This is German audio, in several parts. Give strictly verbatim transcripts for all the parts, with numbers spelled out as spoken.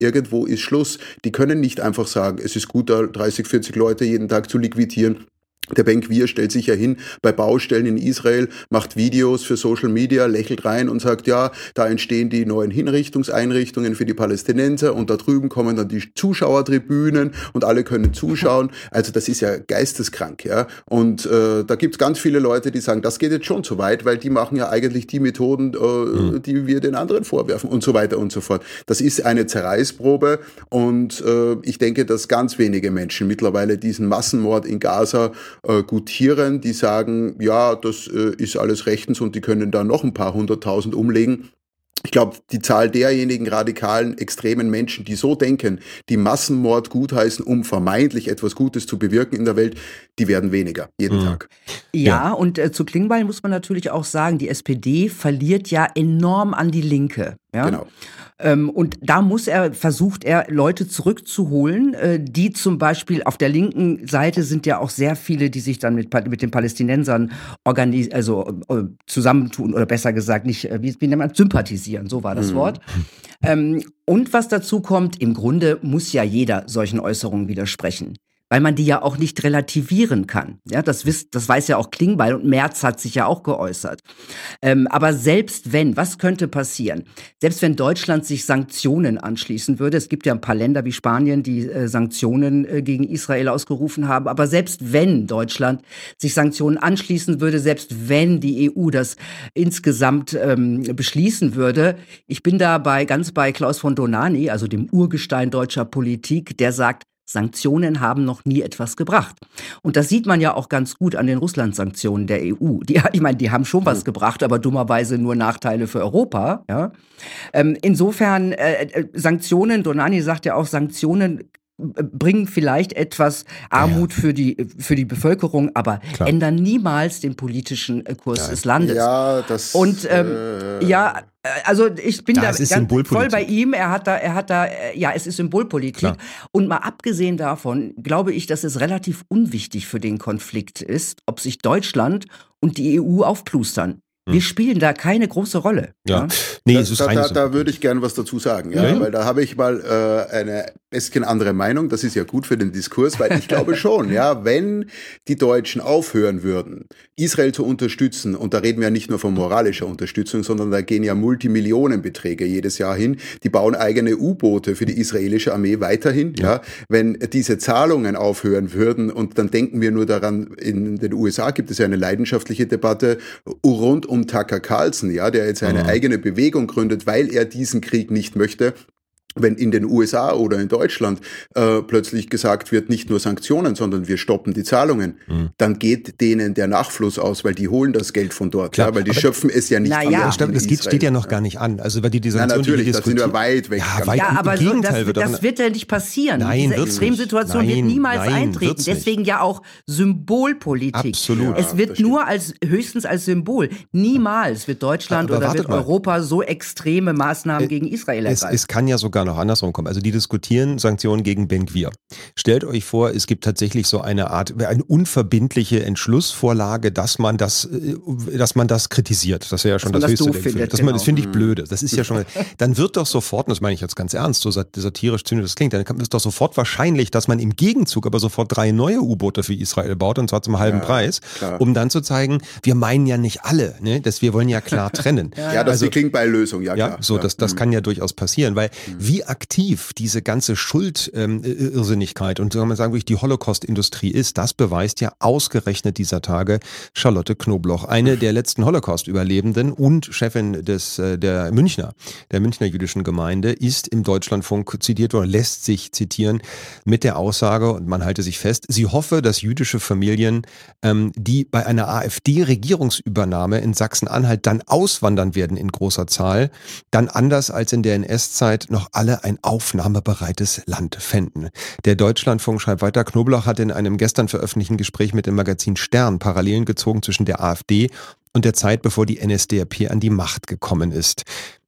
Irgendwo ist Schluss. Die können nicht einfach sagen, es ist gut, da dreißig, vierzig Leute jeden Tag zu liquidieren. Der Ben-Gvir stellt sich ja hin bei Baustellen in Israel, macht Videos für Social Media, lächelt rein und sagt, ja, da entstehen die neuen Hinrichtungseinrichtungen für die Palästinenser und da drüben kommen dann die Zuschauertribünen und alle können zuschauen. Also das ist ja geisteskrank, ja. Und äh, da gibt's ganz viele Leute, die sagen, das geht jetzt schon zu weit, weil die machen ja eigentlich die Methoden, äh, mhm. die wir den anderen vorwerfen und so weiter und so fort. Das ist eine Zerreißprobe und äh, ich denke, dass ganz wenige Menschen mittlerweile diesen Massenmord in Gaza Äh, gutieren, die sagen, ja, das äh, ist alles rechtens und die können da noch ein paar hunderttausend umlegen. Ich glaube, die Zahl derjenigen radikalen, extremen Menschen, die so denken, die Massenmord gutheißen, um vermeintlich etwas Gutes zu bewirken in der Welt, die werden weniger, jeden mhm. Tag. Ja, ja. und äh, zu Klingbeil muss man natürlich auch sagen, die S P D verliert ja enorm an die Linke. Ja? Genau. Ähm, und da muss er, versucht er, Leute zurückzuholen, äh, die zum Beispiel auf der linken Seite sind ja auch sehr viele, die sich dann mit, mit den Palästinensern organis- also äh, zusammentun oder besser gesagt nicht, äh, wie, wie nennt man, sympathisieren, so war das mhm. Wort. Ähm, und was dazu kommt, im Grunde muss ja jeder solchen Äußerungen widersprechen. Weil man die ja auch nicht relativieren kann. Ja, das, wisst, das weiß ja auch Klingbeil und Merz hat sich ja auch geäußert. Ähm, aber selbst wenn, was könnte passieren? Selbst wenn Deutschland sich Sanktionen anschließen würde, es gibt ja ein paar Länder wie Spanien, die äh, Sanktionen äh, gegen Israel ausgerufen haben, aber selbst wenn Deutschland sich Sanktionen anschließen würde, selbst wenn die E U das insgesamt ähm, beschließen würde, ich bin da bei, ganz bei Klaus von Donani, also dem Urgestein deutscher Politik, der sagt, Sanktionen haben noch nie etwas gebracht. Und das sieht man ja auch ganz gut an den Russland-Sanktionen der E U. Die, ich meine, die haben schon was gebracht, aber dummerweise nur Nachteile für Europa. Ja? Ähm, insofern, äh, Sanktionen, Donani sagt ja auch, Sanktionen bringen vielleicht etwas Armut ja, ja. für die für die Bevölkerung, aber Klar. ändern niemals den politischen Kurs ja. des Landes. Ja, das und ähm, äh, ja, also ich bin da, da ganz voll bei ihm. Er hat da, er hat da, ja, es ist Symbolpolitik. Klar. Und mal abgesehen davon, glaube ich, dass es relativ unwichtig für den Konflikt ist, ob sich Deutschland und die E U aufplustern. Wir spielen da keine große Rolle. Ja, ja? Nee, da, es ist da, da, so. da würde ich gerne was dazu sagen, ja, ja. weil da habe ich mal äh, eine bisschen andere Meinung. Das ist ja gut für den Diskurs, weil ich glaube schon, ja, wenn die Deutschen aufhören würden, Israel zu unterstützen, und da reden wir ja nicht nur von moralischer Unterstützung, sondern da gehen ja Multimillionenbeträge jedes Jahr hin. Die bauen eigene U-Boote für die israelische Armee weiterhin. Ja. Ja. Wenn diese Zahlungen aufhören würden, und dann denken wir nur daran, in den U S A gibt es ja eine leidenschaftliche Debatte rund um Tucker Carlson, ja, der jetzt eine mhm. eigene Bewegung gründet, weil er diesen Krieg nicht möchte. Wenn in den U S A oder in Deutschland äh, plötzlich gesagt wird, nicht nur Sanktionen, sondern wir stoppen die Zahlungen, mhm. dann geht denen der Nachfluss aus, weil die holen das Geld von dort, ja, weil die aber schöpfen es ja nicht an. Ja, das geht, steht ja noch gar nicht an. Also weil die, die Sanktionen, Na, natürlich, die das sind wir weit weg. Ja, weit ja aber im so, das, wird das wird ja nicht passieren. Nein, Diese Extremsituation nein, wird niemals nein, eintreten. Deswegen ja auch Symbolpolitik. Absolut. Es wird ja, nur als höchstens als Symbol. Niemals wird Deutschland aber oder wird mal. Europa so extreme Maßnahmen äh, gegen Israel ergreifen. Es, es kann ja sogar noch andersrum kommen. Also die diskutieren Sanktionen gegen Ben-Gvir. Stellt euch vor, es gibt tatsächlich so eine Art, eine unverbindliche Entschlussvorlage, dass man das, dass man das kritisiert. Das wäre ja schon das, das höchste. Das, findet, dass genau. man, das finde ich blöde. Das ist ja schon, dann wird doch sofort, und das meine ich jetzt ganz ernst, so satirisch zynisch das klingt, dann ist doch sofort wahrscheinlich, dass man im Gegenzug aber sofort drei neue U-Boote für Israel baut, und zwar zum halben ja, Preis, klar. um dann zu zeigen, wir meinen ja nicht alle, ne? Das, wir wollen ja klar trennen. ja, ja, das also, ist die Klingbeil-Lösung, ja klar. Ja, so, das, das mhm. kann ja durchaus passieren, weil mhm. wie aktiv diese ganze Schuldirrsinnigkeit ähm, und soll man sagen, wirklich die Holocaust-Industrie ist, das beweist ja ausgerechnet dieser Tage Charlotte Knobloch, eine der letzten Holocaust-Überlebenden und Chefin des, äh, der Münchner, der Münchner jüdischen Gemeinde, ist im Deutschlandfunk zitiert worden, lässt sich zitieren mit der Aussage, und man halte sich fest, sie hoffe, dass jüdische Familien, ähm, die bei einer AfD-Regierungsübernahme in Sachsen-Anhalt dann auswandern werden in großer Zahl, dann anders als in der N S-Zeit noch alle ein aufnahmebereites Land fänden. Der Deutschlandfunk schreibt weiter, Knobloch hat in einem gestern veröffentlichten Gespräch mit dem Magazin Stern Parallelen gezogen zwischen der AfD und der Zeit, bevor die N S D A P an die Macht gekommen ist.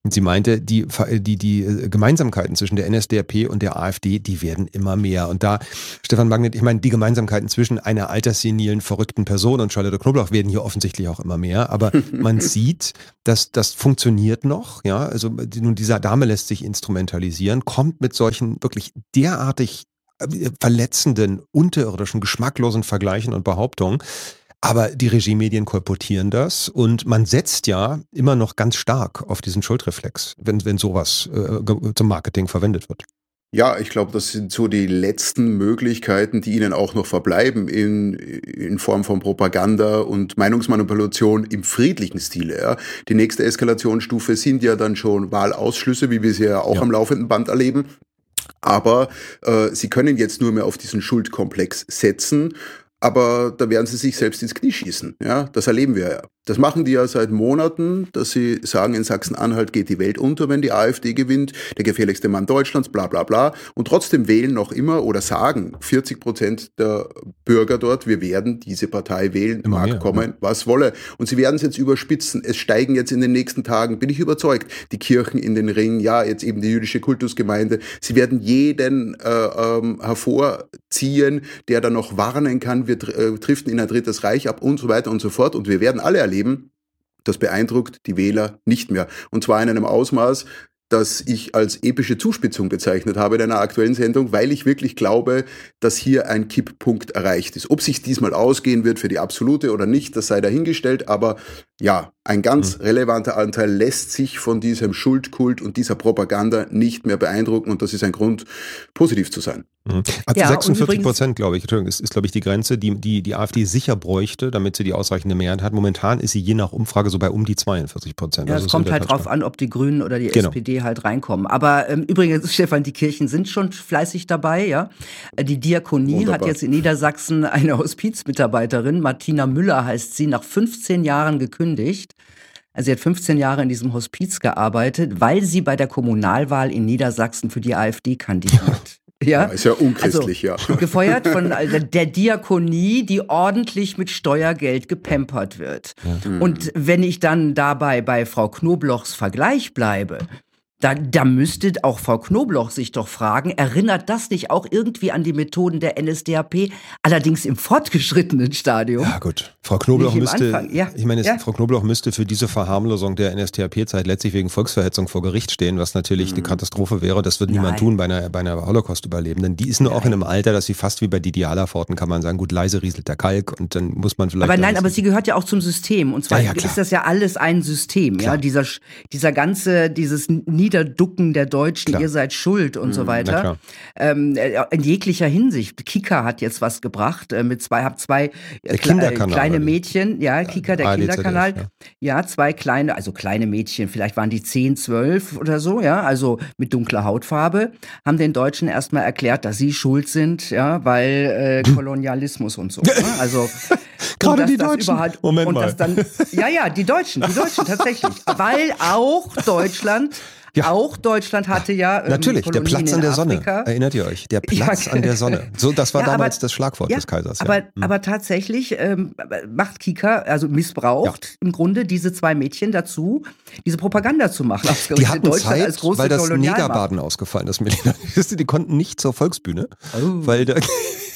Und sie meinte, die, die, die Gemeinsamkeiten zwischen der N S D A P und der AfD, die werden immer mehr. Und da, Stefan Magnet, ich meine, die Gemeinsamkeiten zwischen einer alterssenilen, verrückten Person und Charlotte Knobloch werden hier offensichtlich auch immer mehr. Aber man sieht, dass das funktioniert noch. Ja, also nun dieser Dame lässt sich instrumentalisieren, kommt mit solchen wirklich derartig verletzenden, unterirdischen, geschmacklosen Vergleichen und Behauptungen. Aber die Regiemedien kolportieren das und man setzt ja immer noch ganz stark auf diesen Schuldreflex, wenn, wenn sowas äh, zum Marketing verwendet wird. Ja, ich glaube, das sind so die letzten Möglichkeiten, die ihnen auch noch verbleiben in, in Form von Propaganda und Meinungsmanipulation im friedlichen Stile. Ja. Die nächste Eskalationsstufe sind ja dann schon Wahlausschlüsse, wie wir sie ja auch ja. am laufenden Band erleben. Aber äh, sie können jetzt nur mehr auf diesen Schuldkomplex setzen. Aber da werden sie sich selbst ins Knie schießen. Ja, das erleben wir ja. Das machen die ja seit Monaten, dass sie sagen, in Sachsen-Anhalt geht die Welt unter, wenn die AfD gewinnt, der gefährlichste Mann Deutschlands, bla bla bla. Und trotzdem wählen noch immer oder sagen vierzig Prozent der Bürger dort, wir werden diese Partei wählen, immer mag mehr, kommen, ja. was wolle. Und sie werden es jetzt überspitzen. Es steigen jetzt in den nächsten Tagen, bin ich überzeugt, die Kirchen in den Ring, ja, jetzt eben die jüdische Kultusgemeinde. Sie werden jeden äh, ähm, hervorziehen, der da noch warnen kann, wir tr- äh, driften in ein drittes Reich ab und so weiter und so fort. Und wir werden alle erleben, das beeindruckt die Wähler nicht mehr. Und zwar in einem Ausmaß, das ich als epische Zuspitzung bezeichnet habe in einer aktuellen Sendung, weil ich wirklich glaube, dass hier ein Kipppunkt erreicht ist. Ob sich diesmal ausgehen wird für die Absolute oder nicht, das sei dahingestellt, aber ja, ein ganz mhm. relevanter Anteil lässt sich von diesem Schuldkult und dieser Propaganda nicht mehr beeindrucken und das ist ein Grund, positiv zu sein. Mhm. Ab ja, sechsundvierzig Prozent, glaube ich, Entschuldigung, ist, ist glaube ich die Grenze, die, die die AfD sicher bräuchte, damit sie die ausreichende Mehrheit hat. Momentan ist sie je nach Umfrage so bei um die zweiundvierzig Prozent. Ja, es kommt halt drauf an, ob die Grünen oder die genau. S P D halt reinkommen. Aber ähm, übrigens, Stefan, die Kirchen sind schon fleißig dabei. Ja, Die Diakonie Wunderbar. hat jetzt in Niedersachsen eine Hospizmitarbeiterin, Martina Müller heißt sie, nach fünfzehn Jahren gekündigt. Also sie hat fünfzehn Jahre in diesem Hospiz gearbeitet, weil sie bei der Kommunalwahl in Niedersachsen für die AfD kandidiert. Ja, ja, ist ja unchristlich, also, ja. Gefeuert von der Diakonie, die ordentlich mit Steuergeld gepampert wird. Ja. Und wenn ich dann dabei bei Frau Knoblochs Vergleich bleibe, Da, da müsste auch Frau Knobloch sich doch fragen, erinnert das nicht auch irgendwie an die Methoden der N S D A P, allerdings im fortgeschrittenen Stadium? Ja gut, Frau Knobloch müsste, ja. ich meine, ja. Frau Knobloch müsste für diese Verharmlosung der N S D A P-Zeit letztlich wegen Volksverhetzung vor Gericht stehen, was natürlich mhm. eine Katastrophe wäre. Das wird niemand Nein. tun bei einer, bei einer Holocaust-Überlebenden. Die ist nur nein. auch in einem Alter, dass sie fast wie bei Didi Hallervorden, kann man sagen, gut, leise rieselt der Kalk und dann muss man vielleicht... Aber nein, aber sie gehört ja auch zum System und zwar ja, ja, ist das ja alles ein System. Ja, dieser, dieser ganze, dieses Niederducken der Deutschen, klar. ihr seid schuld und mhm, so weiter. Ähm, in jeglicher Hinsicht. Kika hat jetzt was gebracht, äh, mit zwei, hab zwei äh, kleine Mädchen, ja, Kika, der A D Z D F, Kinderkanal, ja. ja, zwei kleine, also kleine Mädchen, vielleicht waren die zehn, zwölf oder so, ja, also mit dunkler Hautfarbe, haben den Deutschen erstmal erklärt, dass sie schuld sind, ja, weil äh, Kolonialismus und so. Ne? Also gerade die Deutschen. Moment und mal. Das dann, ja, ja, die Deutschen, die Deutschen tatsächlich, weil auch Deutschland Ja. Auch Deutschland hatte ja ähm, natürlich, Kolonien der Platz an der Sonne, Afrika. Erinnert ihr euch? Der Platz ja. an der Sonne. So, das war ja, damals aber, das Schlagwort ja, des Kaisers. Ja. Aber, hm. aber tatsächlich ähm, macht Kika, also missbraucht ja. im Grunde diese zwei Mädchen dazu, diese Propaganda zu machen. Die hatten Deutschland Zeit, als große weil das Negerbaden ausgefallen ist. Die konnten nicht zur Volksbühne, oh. weil da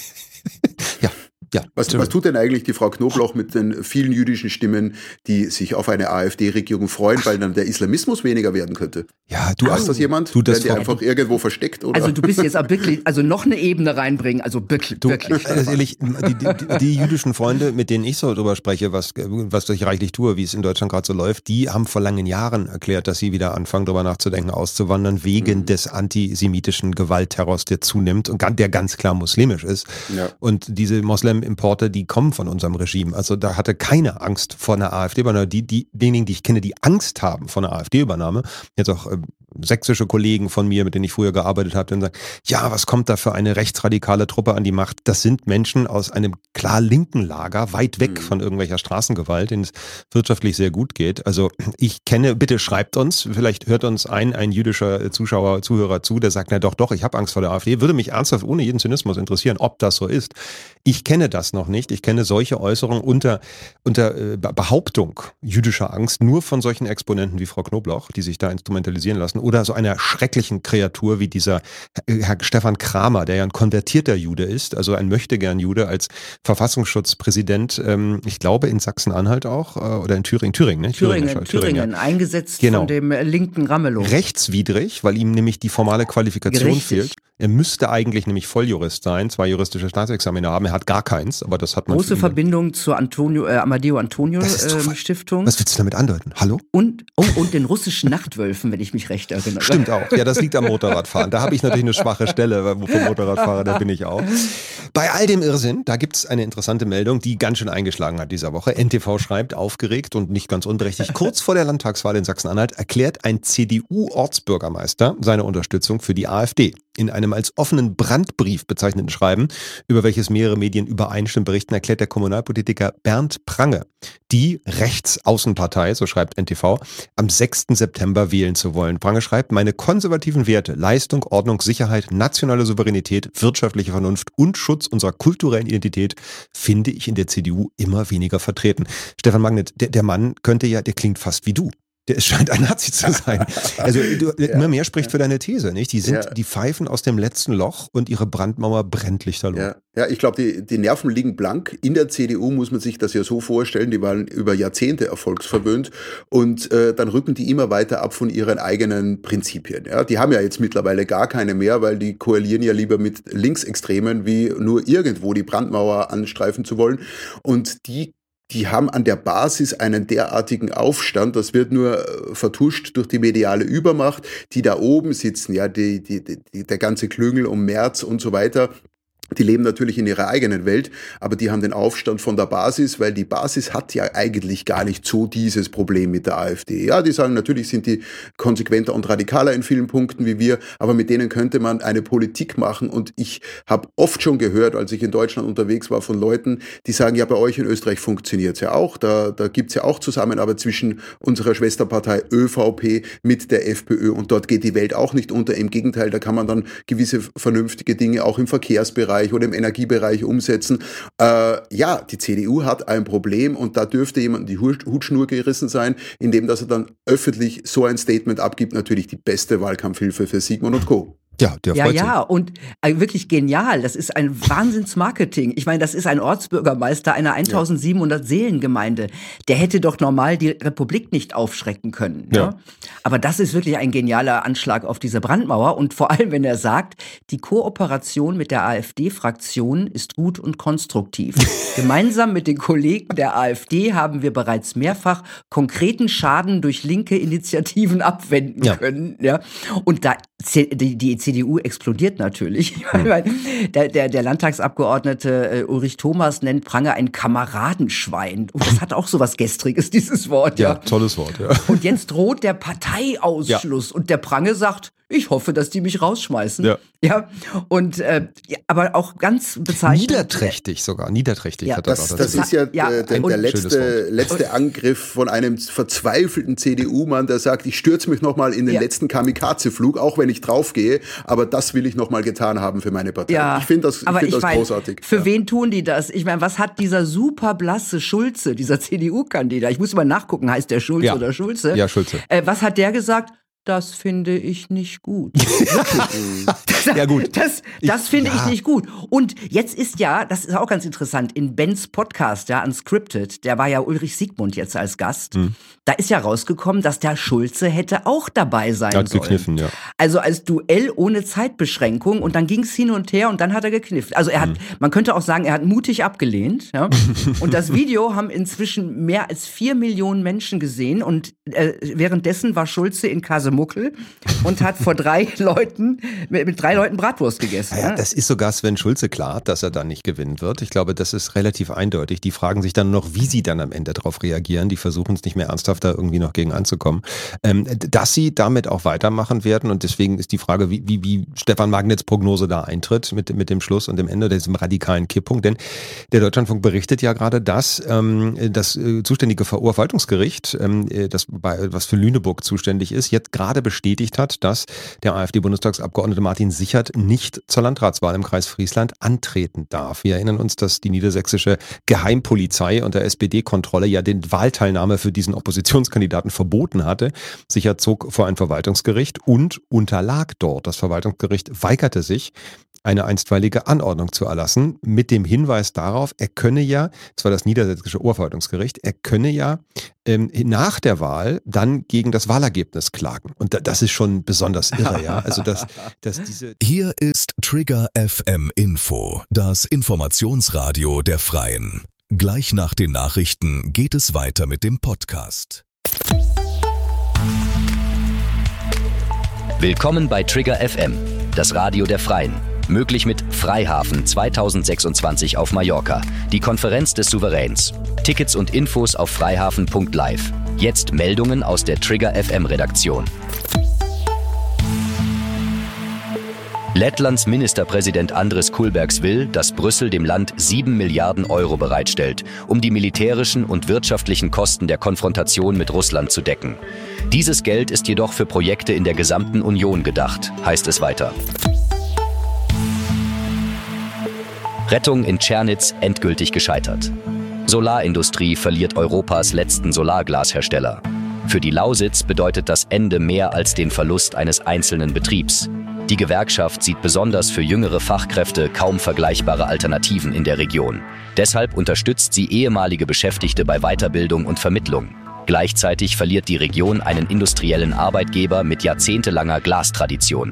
ja. Ja, was, was tut denn eigentlich die Frau Knobloch mit den vielen jüdischen Stimmen, die sich auf eine AfD-Regierung freuen, weil dann der Islamismus weniger werden könnte? Ja, du hast das jemand, du das der die einfach irgendwo versteckt? Oder? Also du bist jetzt auch wirklich, also noch eine Ebene reinbringen, also wirklich. Du, wirklich. Also ehrlich, die, die, die jüdischen Freunde, mit denen ich so drüber spreche, was, was ich reichlich tue, wie es in Deutschland gerade so läuft, die haben vor langen Jahren erklärt, dass sie wieder anfangen, darüber nachzudenken, auszuwandern, wegen mhm. des antisemitischen Gewaltterrors, der zunimmt und der ganz klar muslimisch ist. Ja. Und diese Moslem-Importe, die kommen von unserem Regime. Also da hatte keine Angst vor einer AfD-Übernahme. Die, die, diejenigen, die ich kenne, die Angst haben vor einer AfD-Übernahme, jetzt auch äh, sächsische Kollegen von mir, mit denen ich früher gearbeitet habe, dann sagen, ja, was kommt da für eine rechtsradikale Truppe an die Macht? Das sind Menschen aus einem klar linken Lager, weit weg mhm. von irgendwelcher Straßengewalt, denen es wirtschaftlich sehr gut geht. Also ich kenne, bitte schreibt uns, vielleicht hört uns ein, ein jüdischer Zuschauer, Zuhörer zu, der sagt, na doch, doch, ich habe Angst vor der AfD. Würde mich ernsthaft ohne jeden Zynismus interessieren, ob das so ist. Ich kenne das noch nicht. Ich kenne solche Äußerungen unter, unter äh, Behauptung jüdischer Angst nur von solchen Exponenten wie Frau Knobloch, die sich da instrumentalisieren lassen, oder so einer schrecklichen Kreatur wie dieser Herr Stefan Kramer, der ja ein konvertierter Jude ist, also ein Möchtegern-Jude als Verfassungsschutzpräsident, ähm, ich glaube in Sachsen-Anhalt auch, äh, oder in Thüringen, Thüringen, ne? Thüringen, Thüringen, Thüringen, Thüringen ja. eingesetzt genau. von dem linken Ramelow. Rechtswidrig, weil ihm nämlich die formale Qualifikation Richtig. fehlt. Er müsste eigentlich nämlich Volljurist sein, zwei juristische Staatsexamine haben, er hat gar keins, aber das hat man. Große Verbindung zur Antonio, äh, Amadeo Antonio äh, Stiftung. Was willst du damit andeuten? Hallo? Und, oh, und den russischen Nachtwölfen, wenn ich mich recht erinnere. Stimmt auch, ja, das liegt am Motorradfahren. Da habe ich natürlich eine schwache Stelle, weil vom Motorradfahrer, da bin ich auch. Bei all dem Irrsinn, da gibt es eine interessante Meldung, die ganz schön eingeschlagen hat dieser Woche. N T V schreibt, aufgeregt und nicht ganz unberechtigt, kurz vor der Landtagswahl in Sachsen-Anhalt erklärt ein C D U-Ortsbürgermeister seine Unterstützung für die AfD. In einem als offenen Brandbrief bezeichneten Schreiben, über welches mehrere Medien übereinstimmend berichten, erklärt der Kommunalpolitiker Bernd Prange, die Rechtsaußenpartei, so schreibt N T V, am sechsten September wählen zu wollen. Prange schreibt, meine konservativen Werte, Leistung, Ordnung, Sicherheit, nationale Souveränität, wirtschaftliche Vernunft und Schutz unserer kulturellen Identität finde ich in der C D U immer weniger vertreten. Stefan Magnet, der, der Mann könnte ja, der klingt fast wie du. Der scheint ein Nazi zu sein. Also du, ja, immer mehr spricht ja. für deine These, nicht? Die sind, ja. die pfeifen aus dem letzten Loch und ihre Brandmauer brennt lichterloh. Ja, ja ich glaube, die, die Nerven liegen blank. In der C D U muss man sich das ja so vorstellen, die waren über Jahrzehnte erfolgsverwöhnt und äh, dann rücken die immer weiter ab von ihren eigenen Prinzipien. Ja, die haben ja jetzt mittlerweile gar keine mehr, weil die koalieren ja lieber mit Linksextremen, wie nur irgendwo die Brandmauer anstreifen zu wollen. Und die Die haben an der Basis einen derartigen Aufstand, das wird nur vertuscht durch die mediale Übermacht, die da oben sitzen, ja, die, die, die, der ganze Klüngel um Merz und so weiter. Die leben natürlich in ihrer eigenen Welt, aber die haben den Aufstand von der Basis, weil die Basis hat ja eigentlich gar nicht so dieses Problem mit der AfD. Ja, die sagen, natürlich sind die konsequenter und radikaler in vielen Punkten wie wir, aber mit denen könnte man eine Politik machen. Und ich habe oft schon gehört, als ich in Deutschland unterwegs war, von Leuten, die sagen, ja, bei euch in Österreich funktioniert's ja auch. Da, da gibt's ja auch Zusammenarbeit zwischen unserer Schwesterpartei ÖVP mit der FPÖ und dort geht die Welt auch nicht unter. Im Gegenteil, da kann man dann gewisse vernünftige Dinge auch im Verkehrsbereich oder im Energiebereich umsetzen. Äh, ja, die C D U hat ein Problem und da dürfte jemand die Hutschnur gerissen sein, indem dass er dann öffentlich so ein Statement abgibt. Natürlich die beste Wahlkampfhilfe für Sigmund und Co. Ja, der ja, freut ja, sich. und äh, wirklich genial. Das ist ein Wahnsinnsmarketing. Ich meine, das ist ein Ortsbürgermeister einer eintausendsiebenhundert ja. Seelengemeinde. Der hätte doch normal die Republik nicht aufschrecken können. Ja. Ja? Aber das ist wirklich ein genialer Anschlag auf diese Brandmauer. Und vor allem, wenn er sagt, die Kooperation mit der AfD-Fraktion ist gut und konstruktiv. Gemeinsam mit den Kollegen der AfD haben wir bereits mehrfach konkreten Schaden durch linke Initiativen abwenden ja. können. Ja? Und da die, die C D U explodiert natürlich. Der, der, der Landtagsabgeordnete äh, Ulrich Thomas nennt Prange ein Kameradenschwein. Und das hat auch so was Gestriges, dieses Wort. Ja, ja. tolles Wort, ja. Und jetzt droht der Parteiausschluss. Ja. Und der Prange sagt, ich hoffe, dass die mich rausschmeißen. Ja. Ja. Und, äh, ja, aber auch ganz bezeichnend. Niederträchtig sogar, niederträchtig ja. hat er das. Das, das ist ja, ja der, der, der letzte, letzte Angriff von einem verzweifelten C D U-Mann, der sagt, ich stürze mich nochmal in den ja. letzten Kamikaze-Flug, auch wenn ich draufgehe, aber das will ich nochmal getan haben für meine Partei. Ja, ich finde das, ich find ich das mein, großartig. Für ja. wen tun die das? Ich meine, was hat dieser super blasse Schulze, dieser C D U-Kandidat, ich muss mal nachgucken, heißt der Schulze ja. oder Schulze? Ja, Schulze. Äh, was hat der gesagt? Das finde ich nicht gut. das, ja, gut. Das, das finde ja. ich nicht gut. Und jetzt ist ja, das ist auch ganz interessant, in Bens Podcast, ja, Unscripted, der war ja Ulrich Siegmund jetzt als Gast, hm. da ist ja rausgekommen, dass der Schulze hätte auch dabei sein hat sollen. Gekniffen, ja. Also als Duell ohne Zeitbeschränkung und dann ging es hin und her und dann hat er gekniffen. Also er hat, hm. man könnte auch sagen, er hat mutig abgelehnt. Ja? Und das Video haben inzwischen mehr als vier Millionen Menschen gesehen und äh, währenddessen war Schulze in Kasemuckel und hat vor drei Leuten, mit, mit drei Leuten Bratwurst gegessen. Ja, ne? das ist sogar Sven Schulze klar, dass er dann nicht gewinnen wird. Ich glaube, das ist relativ eindeutig. Die fragen sich dann noch, wie sie dann am Ende darauf reagieren. Die versuchen es nicht mehr ernsthaft da irgendwie noch gegen anzukommen. Ähm, dass sie damit auch weitermachen werden und deswegen ist die Frage, wie, wie, wie Stefan Magnitz Prognose da eintritt mit, mit dem Schluss und dem Ende, diesem radikalen Kipppunkt. Denn der Deutschlandfunk berichtet ja gerade, dass ähm, das äh, zuständige Verwaltungsgericht, ähm, das bei, was für Lüneburg zuständig ist, jetzt gerade bestätigt hat, dass der AfD-Bundestagsabgeordnete Martin Sichert nicht zur Landratswahl im Kreis Friesland antreten darf. Wir erinnern uns, dass die niedersächsische Geheimpolizei unter S P D-Kontrolle ja den Wahlteilnahme für diesen Oppositionskandidaten verboten hatte. Sichert zog vor ein Verwaltungsgericht und unterlag dort. Das Verwaltungsgericht weigerte sich, eine einstweilige Anordnung zu erlassen, mit dem Hinweis darauf, er könne ja, das war das niedersächsische Oberverwaltungsgericht, er könne ja ähm, nach der Wahl dann gegen das Wahlergebnis klagen. Und da, das ist schon besonders irre, ja. Also dass, dass diese Hier ist Trigger F M Info, das Informationsradio der Freien. Gleich nach den Nachrichten geht es weiter mit dem Podcast. Willkommen bei Trigger F M, das Radio der Freien. Möglich mit Freihafen zweitausendsechsundzwanzig auf Mallorca, die Konferenz des Souveräns. Tickets und Infos auf freihafen punkt live. Jetzt Meldungen aus der Trigger F M Redaktion. Lettlands Ministerpräsident Andris Kulbergs will, dass Brüssel dem Land sieben Milliarden Euro bereitstellt, um die militärischen und wirtschaftlichen Kosten der Konfrontation mit Russland zu decken. Dieses Geld ist jedoch für Projekte in der gesamten Union gedacht, heißt es weiter. Rettung in Tschernitz endgültig gescheitert. Solarindustrie verliert Europas letzten Solarglashersteller. Für die Lausitz bedeutet das Ende mehr als den Verlust eines einzelnen Betriebs. Die Gewerkschaft sieht besonders für jüngere Fachkräfte kaum vergleichbare Alternativen in der Region. Deshalb unterstützt sie ehemalige Beschäftigte bei Weiterbildung und Vermittlung. Gleichzeitig verliert die Region einen industriellen Arbeitgeber mit jahrzehntelanger Glastradition.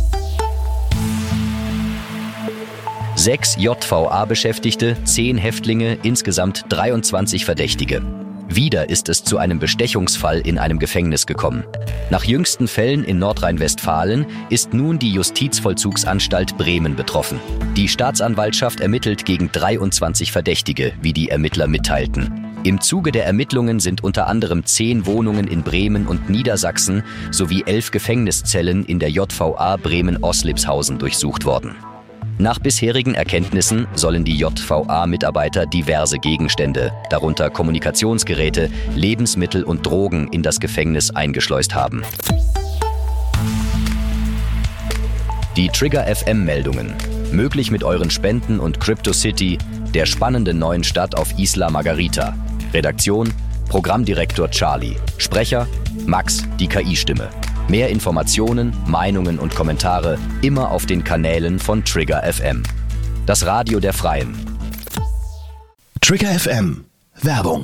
Sechs J V A-Beschäftigte, zehn Häftlinge, insgesamt dreiundzwanzig Verdächtige. Wieder ist es zu einem Bestechungsfall in einem Gefängnis gekommen. Nach jüngsten Fällen in Nordrhein-Westfalen ist nun die Justizvollzugsanstalt Bremen betroffen. Die Staatsanwaltschaft ermittelt gegen dreiundzwanzig Verdächtige, wie die Ermittler mitteilten. Im Zuge der Ermittlungen sind unter anderem zehn Wohnungen in Bremen und Niedersachsen sowie elf Gefängniszellen in der J V A Bremen-Oslipshausen durchsucht worden. Nach bisherigen Erkenntnissen sollen die J V A-Mitarbeiter diverse Gegenstände, darunter Kommunikationsgeräte, Lebensmittel und Drogen, in das Gefängnis eingeschleust haben. Die Trigger F M-Meldungen. Möglich mit euren Spenden und Crypto City, der spannenden neuen Stadt auf Isla Margarita. Redaktion: Programmdirektor Charlie. Sprecher: Max, die K I-Stimme. Mehr Informationen, Meinungen und Kommentare immer auf den Kanälen von Trigger F M. Das Radio der Freien. Trigger F M. Werbung.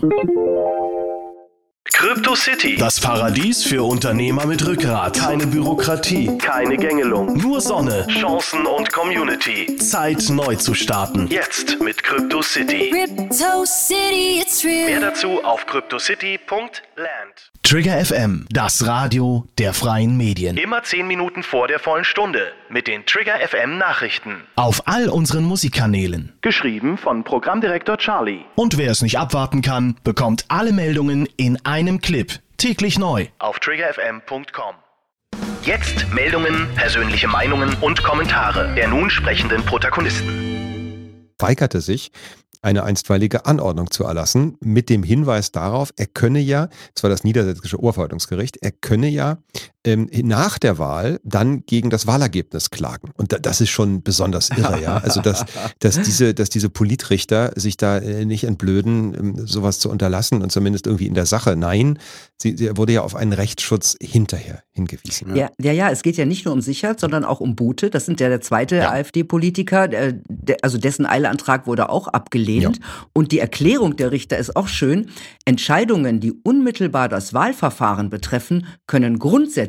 Crypto City. Das Paradies für Unternehmer mit Rückgrat. Keine Bürokratie. Keine Gängelung. Nur Sonne. Chancen und Community. Zeit, neu zu starten. Jetzt mit Crypto City. Crypto City, it's real. Mehr dazu auf cryptocity punkt land. Trigger F M, das Radio der freien Medien. Immer zehn Minuten vor der vollen Stunde mit den Trigger F M Nachrichten. Auf all unseren Musikkanälen. Geschrieben von Programmdirektor Charlie. Und wer es nicht abwarten kann, bekommt alle Meldungen in einem Clip. Täglich neu. Auf trigger f m punkt com. Jetzt Meldungen, persönliche Meinungen und Kommentare der nun sprechenden Protagonisten. weigerte sich, eine einstweilige Anordnung zu erlassen, mit dem Hinweis darauf, er könne ja, das war das niedersächsische Oberverwaltungsgericht, er könne ja ähm, nach der Wahl dann gegen das Wahlergebnis klagen. Und da, das ist schon besonders irre, ja. Also dass, dass, diese, dass diese Politrichter sich da äh, nicht entblöden, ähm, sowas zu unterlassen und zumindest irgendwie in der Sache. Nein, sie, sie wurde ja auf einen Rechtsschutz hinterher hingewiesen. Ja, ja, ja, es geht ja nicht nur um Sichert, sondern auch um Bute. Das sind ja der zweite Ja. AfD-Politiker, der, der, also dessen Eilantrag wurde auch abgelehnt. Ja. Und die Erklärung der Richter ist auch schön. Entscheidungen, die unmittelbar das Wahlverfahren betreffen, können grundsätzlich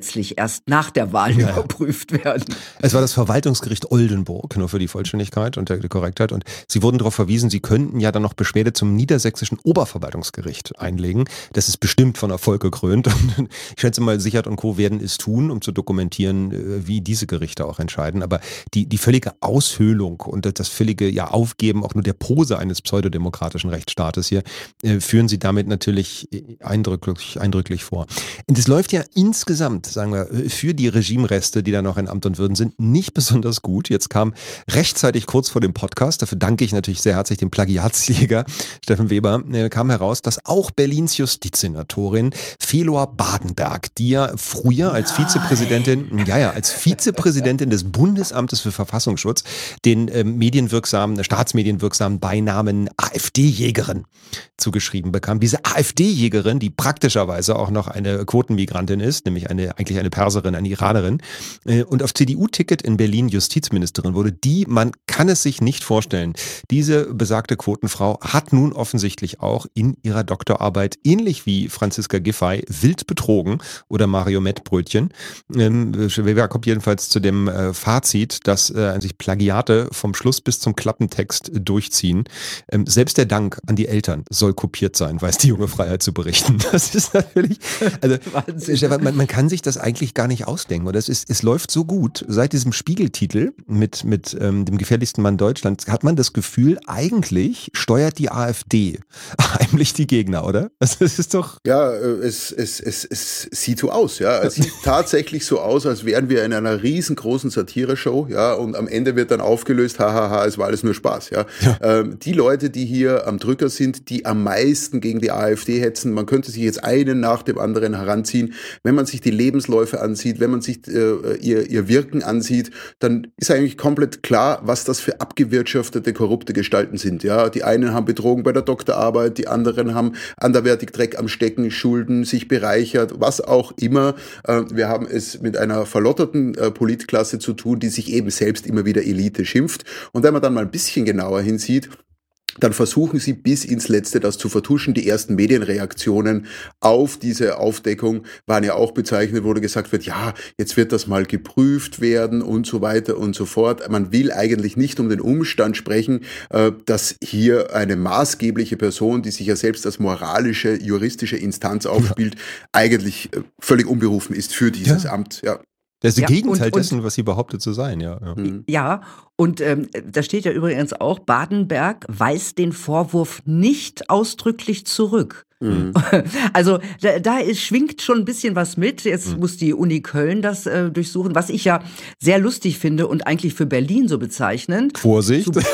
grundsätzlich erst nach der Wahl ja. überprüft werden. Es war das Verwaltungsgericht Oldenburg, nur für die Vollständigkeit und der Korrektheit. Und sie wurden darauf verwiesen, sie könnten ja dann noch Beschwerde zum niedersächsischen Oberverwaltungsgericht einlegen. Das ist bestimmt von Erfolg gekrönt. Und ich schätze mal, Sichert und Co. werden es tun, um zu dokumentieren, wie diese Gerichte auch entscheiden. Aber die, die völlige Aushöhlung und das völlige ja, Aufgeben auch nur der Pose eines pseudodemokratischen Rechtsstaates hier, äh, führen sie damit natürlich eindrücklich, eindrücklich vor. Und es läuft ja insgesamt, sagen wir, für die Regimereste, die da noch in Amt und Würden sind, nicht besonders gut. Jetzt kam rechtzeitig kurz vor dem Podcast, dafür danke ich natürlich sehr herzlich dem Plagiatsjäger Steffen Weber, äh, kam heraus, dass auch Berlins Justizsenatorin Feloa Badenberg, die ja früher als Vizepräsidentin, ja ja, als Vizepräsidentin des Bundesamtes für Verfassungsschutz den äh, medienwirksamen, staatsmedienwirksamen Beinamen AfD-Jägerin zugeschrieben bekam. Diese AfD-Jägerin, die praktischerweise auch noch eine Quotenmigrantin ist, nämlich eine eigentlich eine Perserin, eine Iranerin, äh, und auf C D U-Ticket in Berlin Justizministerin wurde, die, man kann es sich nicht vorstellen, diese besagte Quotenfrau hat nun offensichtlich auch in ihrer Doktorarbeit, ähnlich wie Franziska Giffey, wild betrogen oder Mario Mettbrötchen. Ähm, Weber kommt jedenfalls zu dem äh, Fazit, dass äh, sich Plagiate vom Schluss bis zum Klappentext äh, durchziehen. Ähm, selbst der Dank an die Eltern soll kopiert sein, weiß die junge Freiheit zu berichten. Das ist natürlich, also man, man kann sich das eigentlich gar nicht ausdenken. Oder es, ist, es läuft so gut, seit diesem Spiegeltitel mit, mit ähm, dem gefährlichsten Mann Deutschlands, hat man das Gefühl, eigentlich steuert die AfD heimlich die Gegner, oder? Also es ist doch... Ja, es, es, es, es sieht so aus, ja. Es sieht tatsächlich so aus, als wären wir in einer riesengroßen Satire-Show, ja, und am Ende wird dann aufgelöst, hahaha, es war alles nur Spaß, ja. ja. Ähm, die Leute, die hier am Drücker sind, die am meisten gegen die AfD hetzen, man könnte sich jetzt einen nach dem anderen heranziehen. Wenn man sich die Lebensläufe ansieht, wenn man sich äh, ihr, ihr Wirken ansieht, dann ist eigentlich komplett klar, was das für abgewirtschaftete, korrupte Gestalten sind, ja. Die einen haben betrogen bei der Doktorarbeit, die anderen haben anderweitig Dreck am Stecken, Schulden, sich bereichert, was auch immer. Äh, wir haben es mit einer verlotterten äh, Politklasse zu tun, die sich eben selbst immer wieder Elite schimpft. Und wenn man dann mal ein bisschen genauer hinsieht, dann versuchen sie bis ins Letzte das zu vertuschen. Die ersten Medienreaktionen auf diese Aufdeckung waren ja auch bezeichnet, wo gesagt wird, ja, jetzt wird das mal geprüft werden und so weiter und so fort. Man will eigentlich nicht um den Umstand sprechen, dass hier eine maßgebliche Person, die sich ja selbst als moralische, juristische Instanz aufspielt, ja. eigentlich völlig unberufen ist für dieses ja. Amt. Ja. Das ist das ja, Gegenteil und, und, dessen, was sie behauptet zu sein, ja. Ja, ja und ähm, da steht ja übrigens auch, Badenberg weist den Vorwurf nicht ausdrücklich zurück. Mhm. Also da, da ist, schwingt schon ein bisschen was mit. Jetzt mhm. muss die Uni Köln das äh, durchsuchen, was ich ja sehr lustig finde und eigentlich für Berlin so bezeichnend. Vorsicht! Zu,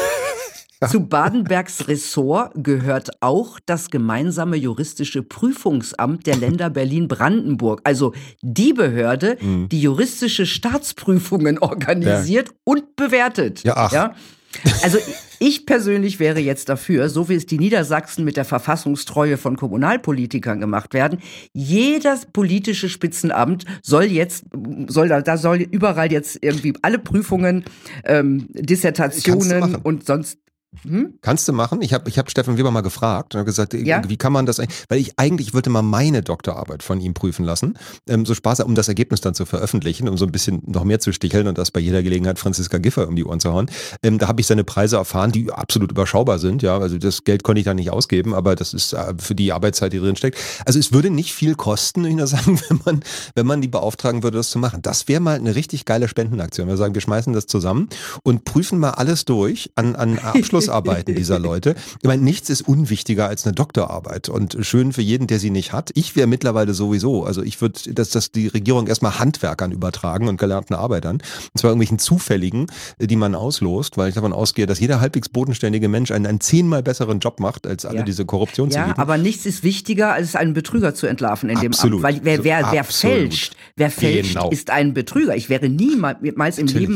Zu Badenbergs Ressort gehört auch das gemeinsame juristische Prüfungsamt der Länder Berlin-Brandenburg. Also die Behörde, mhm. die juristische Staatsprüfungen organisiert ja. und bewertet. Ja, ach. Ja? Also ich persönlich wäre jetzt dafür, so wie es die Niedersachsen mit der Verfassungstreue von Kommunalpolitikern gemacht werden, jedes politische Spitzenamt soll jetzt, soll da, da soll überall jetzt irgendwie alle Prüfungen, ähm, Dissertationen und sonst Hm? Kannst du machen? Ich habe ich hab Steffen Weber mal gefragt und habe gesagt, ja? wie kann man das eigentlich, weil ich eigentlich wollte mal meine Doktorarbeit von ihm prüfen lassen, ähm, so Spaß, um das Ergebnis dann zu veröffentlichen, um so ein bisschen noch mehr zu sticheln und das bei jeder Gelegenheit Franziska Giffey um die Ohren zu hauen. Ähm, da habe ich seine Preise erfahren, die absolut überschaubar sind, ja, also das Geld konnte ich da nicht ausgeben, aber das ist äh, für die Arbeitszeit, die drin steckt. Also es würde nicht viel kosten, ich nur sagen, wenn man, wenn man die beauftragen würde, das zu machen. Das wäre mal eine richtig geile Spendenaktion. Wir sagen, wir schmeißen das zusammen und prüfen mal alles durch an, an Abschluss Arbeiten dieser Leute. Ich meine, nichts ist unwichtiger als eine Doktorarbeit und schön für jeden, der sie nicht hat. Ich wäre mittlerweile sowieso, also ich würde, dass das die Regierung erstmal Handwerkern übertragen und gelernten Arbeitern, und zwar irgendwelchen Zufälligen, die man auslost, weil ich davon ausgehe, dass jeder halbwegs bodenständige Mensch einen, einen zehnmal besseren Job macht, als alle ja. diese Korruptionseliten. Ja, aber nichts ist wichtiger, als einen Betrüger zu entlarven in Absolut. dem Amt. Weil wer, wer, wer fälscht, wer fälscht, genau. ist ein Betrüger. Ich wäre niemals im Natürlich. Leben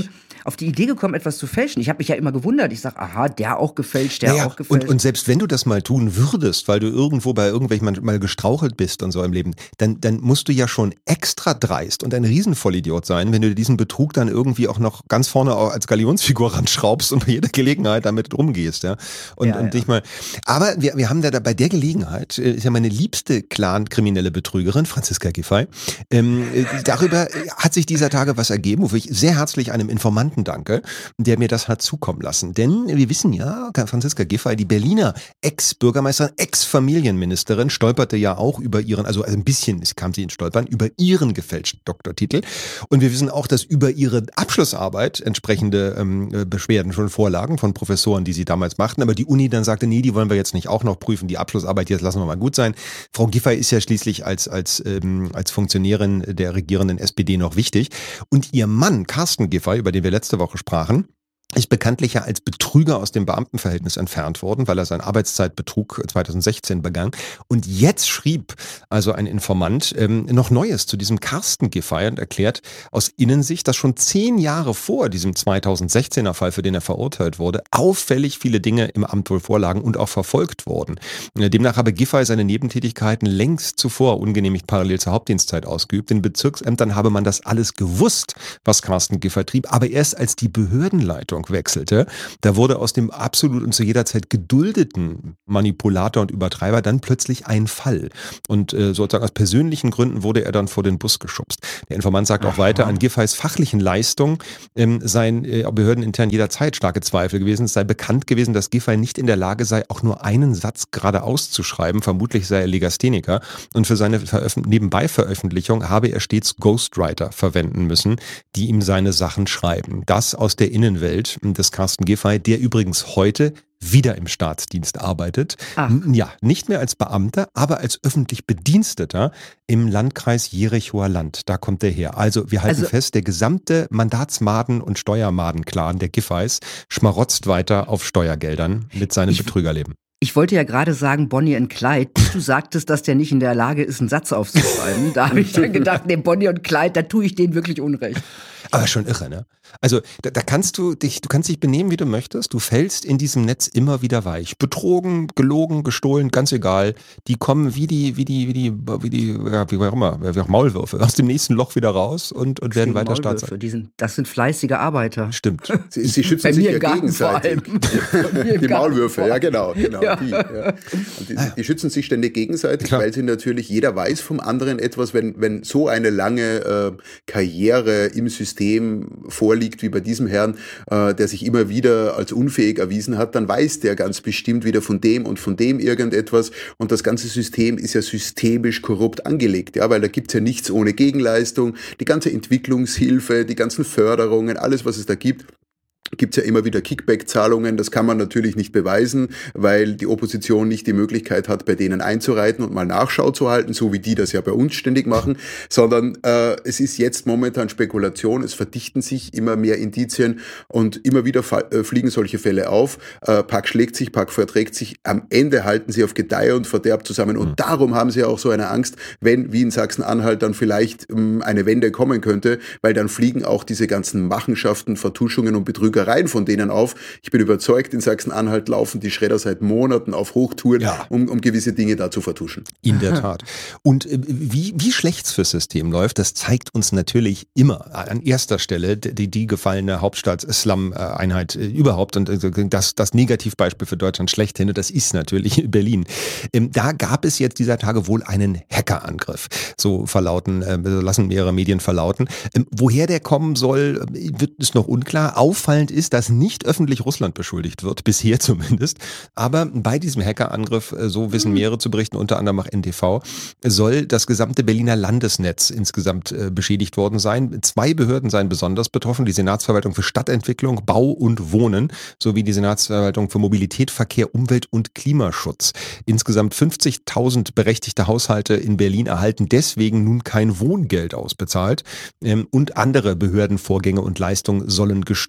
auf die Idee gekommen, etwas zu fälschen. Ich habe mich ja immer gewundert. Ich sage, aha, der auch gefälscht, der naja, auch gefälscht. Und, und selbst wenn du das mal tun würdest, weil du irgendwo bei irgendwelchen mal, mal gestrauchelt bist und so im Leben, dann, dann musst du ja schon extra dreist und ein Riesenvollidiot sein, wenn du diesen Betrug dann irgendwie auch noch ganz vorne als Galionsfigur ranschraubst und bei jeder Gelegenheit damit rumgehst. Ja? Und, ja, und ja. dich mal. Aber wir, wir haben da bei der Gelegenheit, ist ja meine liebste Clan-kriminelle Betrügerin, Franziska Giffey, ähm, darüber hat sich dieser Tage was ergeben, wofür ich sehr herzlich einem Informanten danke, der mir das hat zukommen lassen. Denn wir wissen ja, Franziska Giffey, die Berliner Ex-Bürgermeisterin, Ex-Familienministerin, stolperte ja auch über ihren, also ein bisschen kam sie ins Stolpern, über ihren gefälschten Doktortitel. Und wir wissen auch, dass über ihre Abschlussarbeit entsprechende ähm, Beschwerden schon vorlagen von Professoren, die sie damals machten. Aber die Uni dann sagte, nee, die wollen wir jetzt nicht auch noch prüfen, die Abschlussarbeit, jetzt lassen wir mal gut sein. Frau Giffey ist ja schließlich als, als, ähm, als Funktionärin der regierenden S P D noch wichtig. Und ihr Mann, Carsten Giffey, über den wir letzte Woche sprachen, ist bekanntlich ja als Betrüger aus dem Beamtenverhältnis entfernt worden, weil er seinen Arbeitszeitbetrug zweitausendsechzehn begangen. Und jetzt schrieb also ein Informant ähm, noch Neues zu diesem Carsten Giffey und erklärt aus Innensicht, dass schon zehn Jahre vor diesem zweitausendsechzehner Fall, für den er verurteilt wurde, auffällig viele Dinge im Amt wohl vorlagen und auch verfolgt wurden. Demnach habe Giffey seine Nebentätigkeiten längst zuvor ungenehmigt parallel zur Hauptdienstzeit ausgeübt. In Bezirksämtern habe man das alles gewusst, was Carsten Giffey trieb, aber erst als die Behördenleitung wechselte, da wurde aus dem absolut und zu jeder Zeit geduldeten Manipulator und Übertreiber dann plötzlich ein Fall. Und äh, sozusagen aus persönlichen Gründen wurde er dann vor den Bus geschubst. Der Informant sagt auch Aha. weiter, an Giffeys fachlichen Leistung ähm, seien äh, behördenintern jederzeit starke Zweifel gewesen. Es sei bekannt gewesen, dass Giffey nicht in der Lage sei, auch nur einen Satz geradeaus zu schreiben. Vermutlich sei er Legastheniker. Und für seine Veröf- Nebenbei-Veröffentlichung habe er stets Ghostwriter verwenden müssen, die ihm seine Sachen schreiben. Das aus der Innenwelt des Carsten Giffey, der übrigens heute wieder im Staatsdienst arbeitet. Ach. Ja, nicht mehr als Beamter, aber als öffentlich Bediensteter im Landkreis Jerichoer Land. Da kommt er her. Also wir halten also, fest, der gesamte Mandatsmaden- und Steuermaden-Clan der Giffeys schmarotzt weiter auf Steuergeldern mit seinem ich, Betrügerleben. Ich wollte ja gerade sagen, Bonnie und Clyde, du sagtest, dass der nicht in der Lage ist, einen Satz aufzuschreiben. Da habe ich dann gedacht, nee, Bonnie und Clyde, da tue ich denen wirklich Unrecht. Aber schon irre, ne? Also da, da kannst du dich, du kannst dich benehmen, wie du möchtest. Du fällst in diesem Netz immer wieder weich. Betrogen, gelogen, gestohlen, ganz egal. Die kommen wie die, wie die, wie die, wie die, ja, wie auch immer, wie auch Maulwürfe aus dem nächsten Loch wieder raus und, und werden weiter Staatsanwalt. Die sind, das sind fleißige Arbeiter. Stimmt. Sie, sie schützen Bei sich mir ja im Garten vor allem. gegenseitig. Die Maulwürfe, ja genau. genau ja. Die, ja. Und die, die schützen sich ständig gegenseitig, Klar. weil sie natürlich, jeder weiß vom anderen etwas, wenn, wenn so eine lange äh, Karriere im System vorliegt wie bei diesem Herrn, äh, der sich immer wieder als unfähig erwiesen hat, dann weiß der ganz bestimmt wieder von dem und von dem irgendetwas, und das ganze System ist ja systemisch korrupt angelegt, ja, weil da gibt's ja nichts ohne Gegenleistung, die ganze Entwicklungshilfe, die ganzen Förderungen, alles was es da gibt, gibt's ja immer wieder Kickback-Zahlungen. Das kann man natürlich nicht beweisen, weil die Opposition nicht die Möglichkeit hat, bei denen einzureiten und mal Nachschau zu halten, so wie die das ja bei uns ständig machen, sondern äh, es ist jetzt momentan Spekulation, es verdichten sich immer mehr Indizien und immer wieder fa- äh, fliegen solche Fälle auf. Äh, Pack schlägt sich, Pack verträgt sich, am Ende halten sie auf Gedeih und Verderb zusammen, und mhm. darum haben sie auch so eine Angst, wenn wie in Sachsen-Anhalt dann vielleicht ähm, eine Wende kommen könnte, weil dann fliegen auch diese ganzen Machenschaften, Vertuschungen und Betrügereien von denen auf. Ich bin überzeugt, in Sachsen-Anhalt laufen die Schredder seit Monaten auf Hochtouren, ja. um, um gewisse Dinge da zu vertuschen. In der Tat. Und äh, wie, wie schlecht es fürs System läuft, das zeigt uns natürlich immer an erster Stelle die, die gefallene Hauptstadt-Slum-Einheit äh, überhaupt, und äh, das, das Negativbeispiel für Deutschland schlechthin, und das ist natürlich Berlin. Ähm, da gab es jetzt dieser Tage wohl einen Hackerangriff. So verlauten, äh, lassen mehrere Medien verlauten. Ähm, woher der kommen soll, wird ist noch unklar. Auffallend ist, dass nicht öffentlich Russland beschuldigt wird, bisher zumindest. Aber bei diesem Hackerangriff, so wissen mehrere zu berichten, unter anderem auch N T V, soll das gesamte Berliner Landesnetz insgesamt beschädigt worden sein. Zwei Behörden seien besonders betroffen, die Senatsverwaltung für Stadtentwicklung, Bau und Wohnen sowie die Senatsverwaltung für Mobilität, Verkehr, Umwelt und Klimaschutz. Insgesamt fünfzigtausend berechtigte Haushalte in Berlin erhalten deswegen nun kein Wohngeld ausbezahlt, und andere Behördenvorgänge und Leistungen sollen gestört sein.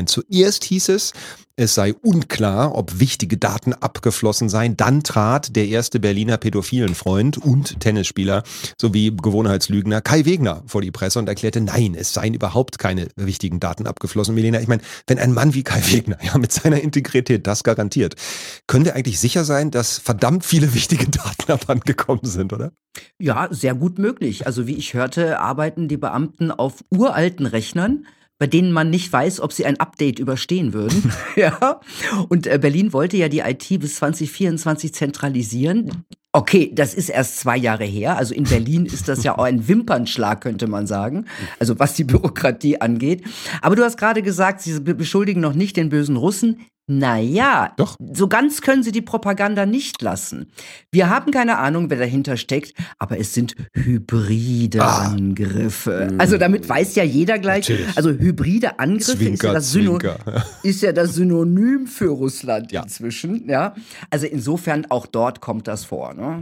sein. Zuerst hieß es, es sei unklar, ob wichtige Daten abgeflossen seien. Dann trat der erste Berliner Pädophilenfreund und Tennisspieler sowie Gewohnheitslügner Kai Wegner vor die Presse und erklärte, nein, es seien überhaupt keine wichtigen Daten abgeflossen. Milena, ich meine, wenn ein Mann wie Kai Wegner ja mit seiner Integrität das garantiert, können wir eigentlich sicher sein, dass verdammt viele wichtige Daten abhandengekommen sind, oder? Ja, sehr gut möglich. Also wie ich hörte, arbeiten die Beamten auf uralten Rechnern, bei denen man nicht weiß, ob sie ein Update überstehen würden. Ja. Und äh, Berlin wollte ja die I T bis zwanzig vierundzwanzig zentralisieren. Okay, das ist erst zwei Jahre her. Also in Berlin ist das ja auch ein Wimpernschlag, könnte man sagen. Also was die Bürokratie angeht. Aber du hast gerade gesagt, sie beschuldigen noch nicht den bösen Russen. Naja, Doch. So ganz können sie die Propaganda nicht lassen. Wir haben keine Ahnung, wer dahinter steckt, aber es sind hybride Ah. Angriffe. Also damit weiß ja jeder gleich. Natürlich. Also hybride Angriffe ist, Zwinker, ja das Syno- Zwinker. ist ja das Synonym für Russland Ja. inzwischen. Ja, also insofern auch dort kommt das vor. Ne?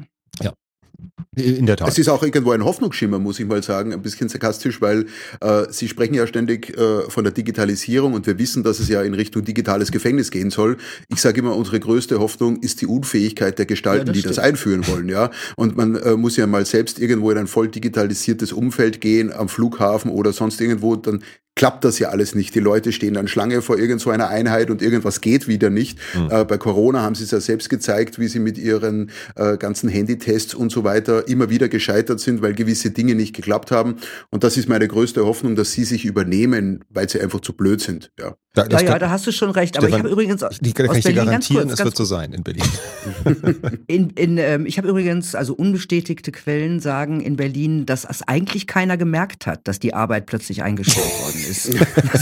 In der Tat. Es ist auch irgendwo ein Hoffnungsschimmer, muss ich mal sagen, ein bisschen sarkastisch, weil äh, Sie sprechen ja ständig äh, von der Digitalisierung und wir wissen, dass es ja in Richtung digitales Gefängnis gehen soll. Ich sage immer, unsere größte Hoffnung ist die Unfähigkeit der Gestalten, Ja, das die das stimmt. einführen wollen. Ja, und man äh, muss ja mal selbst irgendwo in ein voll digitalisiertes Umfeld gehen, am Flughafen oder sonst irgendwo, dann klappt das ja alles nicht. Die Leute stehen dann Schlange vor irgend so einer Einheit und irgendwas geht wieder nicht. Mhm. Äh, bei Corona haben sie es ja selbst gezeigt, wie sie mit ihren äh, ganzen Handytests und so weiter immer wieder gescheitert sind, weil gewisse Dinge nicht geklappt haben. Und das ist meine größte Hoffnung, dass sie sich übernehmen, weil sie einfach zu blöd sind. Ja. Da, Ja, das ja, kann, da hast du schon recht. Aber Stefan, ich habe übrigens ich, ich kann aus ich dir Berlin ganz garantieren, kurz, es ganz wird so sein in Berlin. In, in, ähm, ich habe übrigens, also unbestätigte Quellen sagen in Berlin, dass es eigentlich keiner gemerkt hat, dass die Arbeit plötzlich eingestellt worden ist.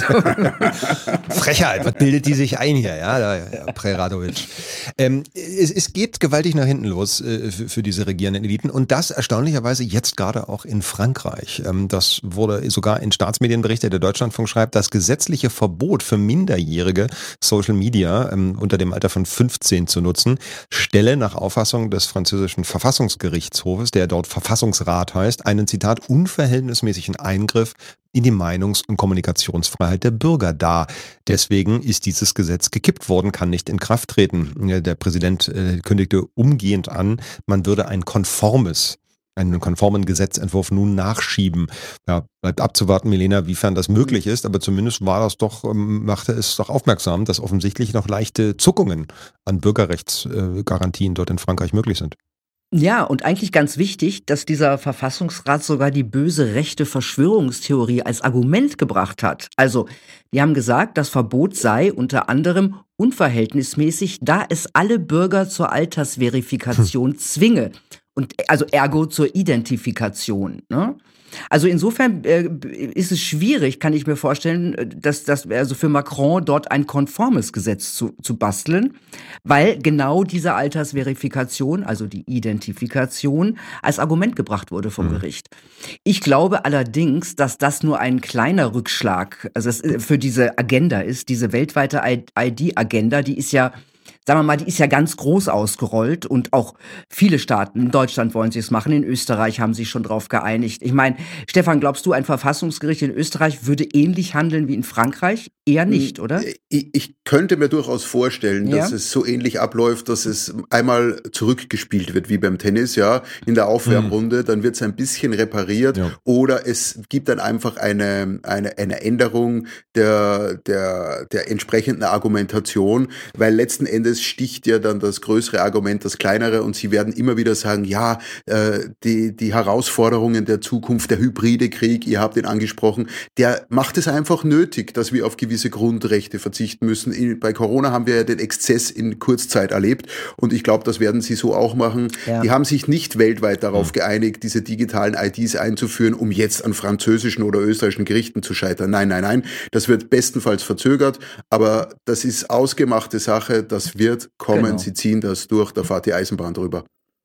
Frechheit, was bildet die sich ein hier, ja, da, ja Preradovic. Ähm, es, es geht gewaltig nach hinten los äh, für, für diese regierenden Eliten und das erstaunlicherweise jetzt gerade auch in Frankreich. Ähm, das wurde sogar in Staatsmedien berichtet, der Deutschlandfunk schreibt, das gesetzliche Verbot für Minderjährige Social Media ähm, unter dem Alter von fünfzehn zu nutzen, stelle nach Auffassung des französischen Verfassungsgerichtshofes, der dort Verfassungsrat heißt, einen, Zitat, unverhältnismäßigen Eingriff in die Meinungs- und Kommunikationsfreiheit der Bürger dar. Deswegen ist dieses Gesetz gekippt worden, kann nicht in Kraft treten. Der Präsident äh, kündigte umgehend an, man würde ein konformes, einen konformen Gesetzentwurf nun nachschieben. Ja, bleibt abzuwarten, Milena, wiefern das möglich ist, aber zumindest war das doch, ähm, machte es doch aufmerksam, dass offensichtlich noch leichte Zuckungen an Bürgerrechtsgarantien dort in Frankreich möglich sind. Ja, und eigentlich ganz wichtig, dass dieser Verfassungsrat sogar die böse rechte Verschwörungstheorie als Argument gebracht hat. Also, die haben gesagt, das Verbot sei unter anderem unverhältnismäßig, da es alle Bürger zur Altersverifikation zwinge. Und also ergo zur Identifikation. Ne? Also insofern äh, ist es schwierig, kann ich mir vorstellen, dass das also für Macron dort ein konformes Gesetz zu, zu basteln, weil genau diese Altersverifikation, also die Identifikation, als Argument gebracht wurde vom mhm. Gericht. Ich glaube allerdings, dass das nur ein kleiner Rückschlag, also es für diese Agenda ist, diese weltweite I D-Agenda, die ist ja, sagen wir mal, die ist ja ganz groß ausgerollt und auch viele Staaten, in Deutschland wollen sie es machen, in Österreich haben sich schon drauf geeinigt. Ich meine, Stefan, glaubst du, ein Verfassungsgericht in Österreich würde ähnlich handeln wie in Frankreich? Eher nicht, oder? Ich, ich könnte mir durchaus vorstellen, Ja. dass es so ähnlich abläuft, dass es einmal zurückgespielt wird wie beim Tennis, ja, in der Aufwärmrunde, dann wird es ein bisschen repariert Ja. oder es gibt dann einfach eine, eine, eine Änderung der, der, der entsprechenden Argumentation, weil letzten Endes sticht ja dann das größere Argument das kleinere und sie werden immer wieder sagen, ja, äh, die, die Herausforderungen der Zukunft, der hybride Krieg, ihr habt ihn angesprochen, der macht es einfach nötig, dass wir auf gewisse Grundrechte verzichten müssen. In, bei Corona haben wir ja den Exzess in Kurzzeit erlebt und ich glaube, das werden sie so auch machen. Ja. Die haben sich nicht weltweit darauf mhm. geeinigt, diese digitalen I Ds einzuführen, um jetzt an französischen oder österreichischen Gerichten zu scheitern. Nein, nein, nein, das wird bestenfalls verzögert, aber das ist ausgemachte Sache, das wird kommen, Genau. sie ziehen das durch, da fährt die Eisenbahn drüber. Mhm.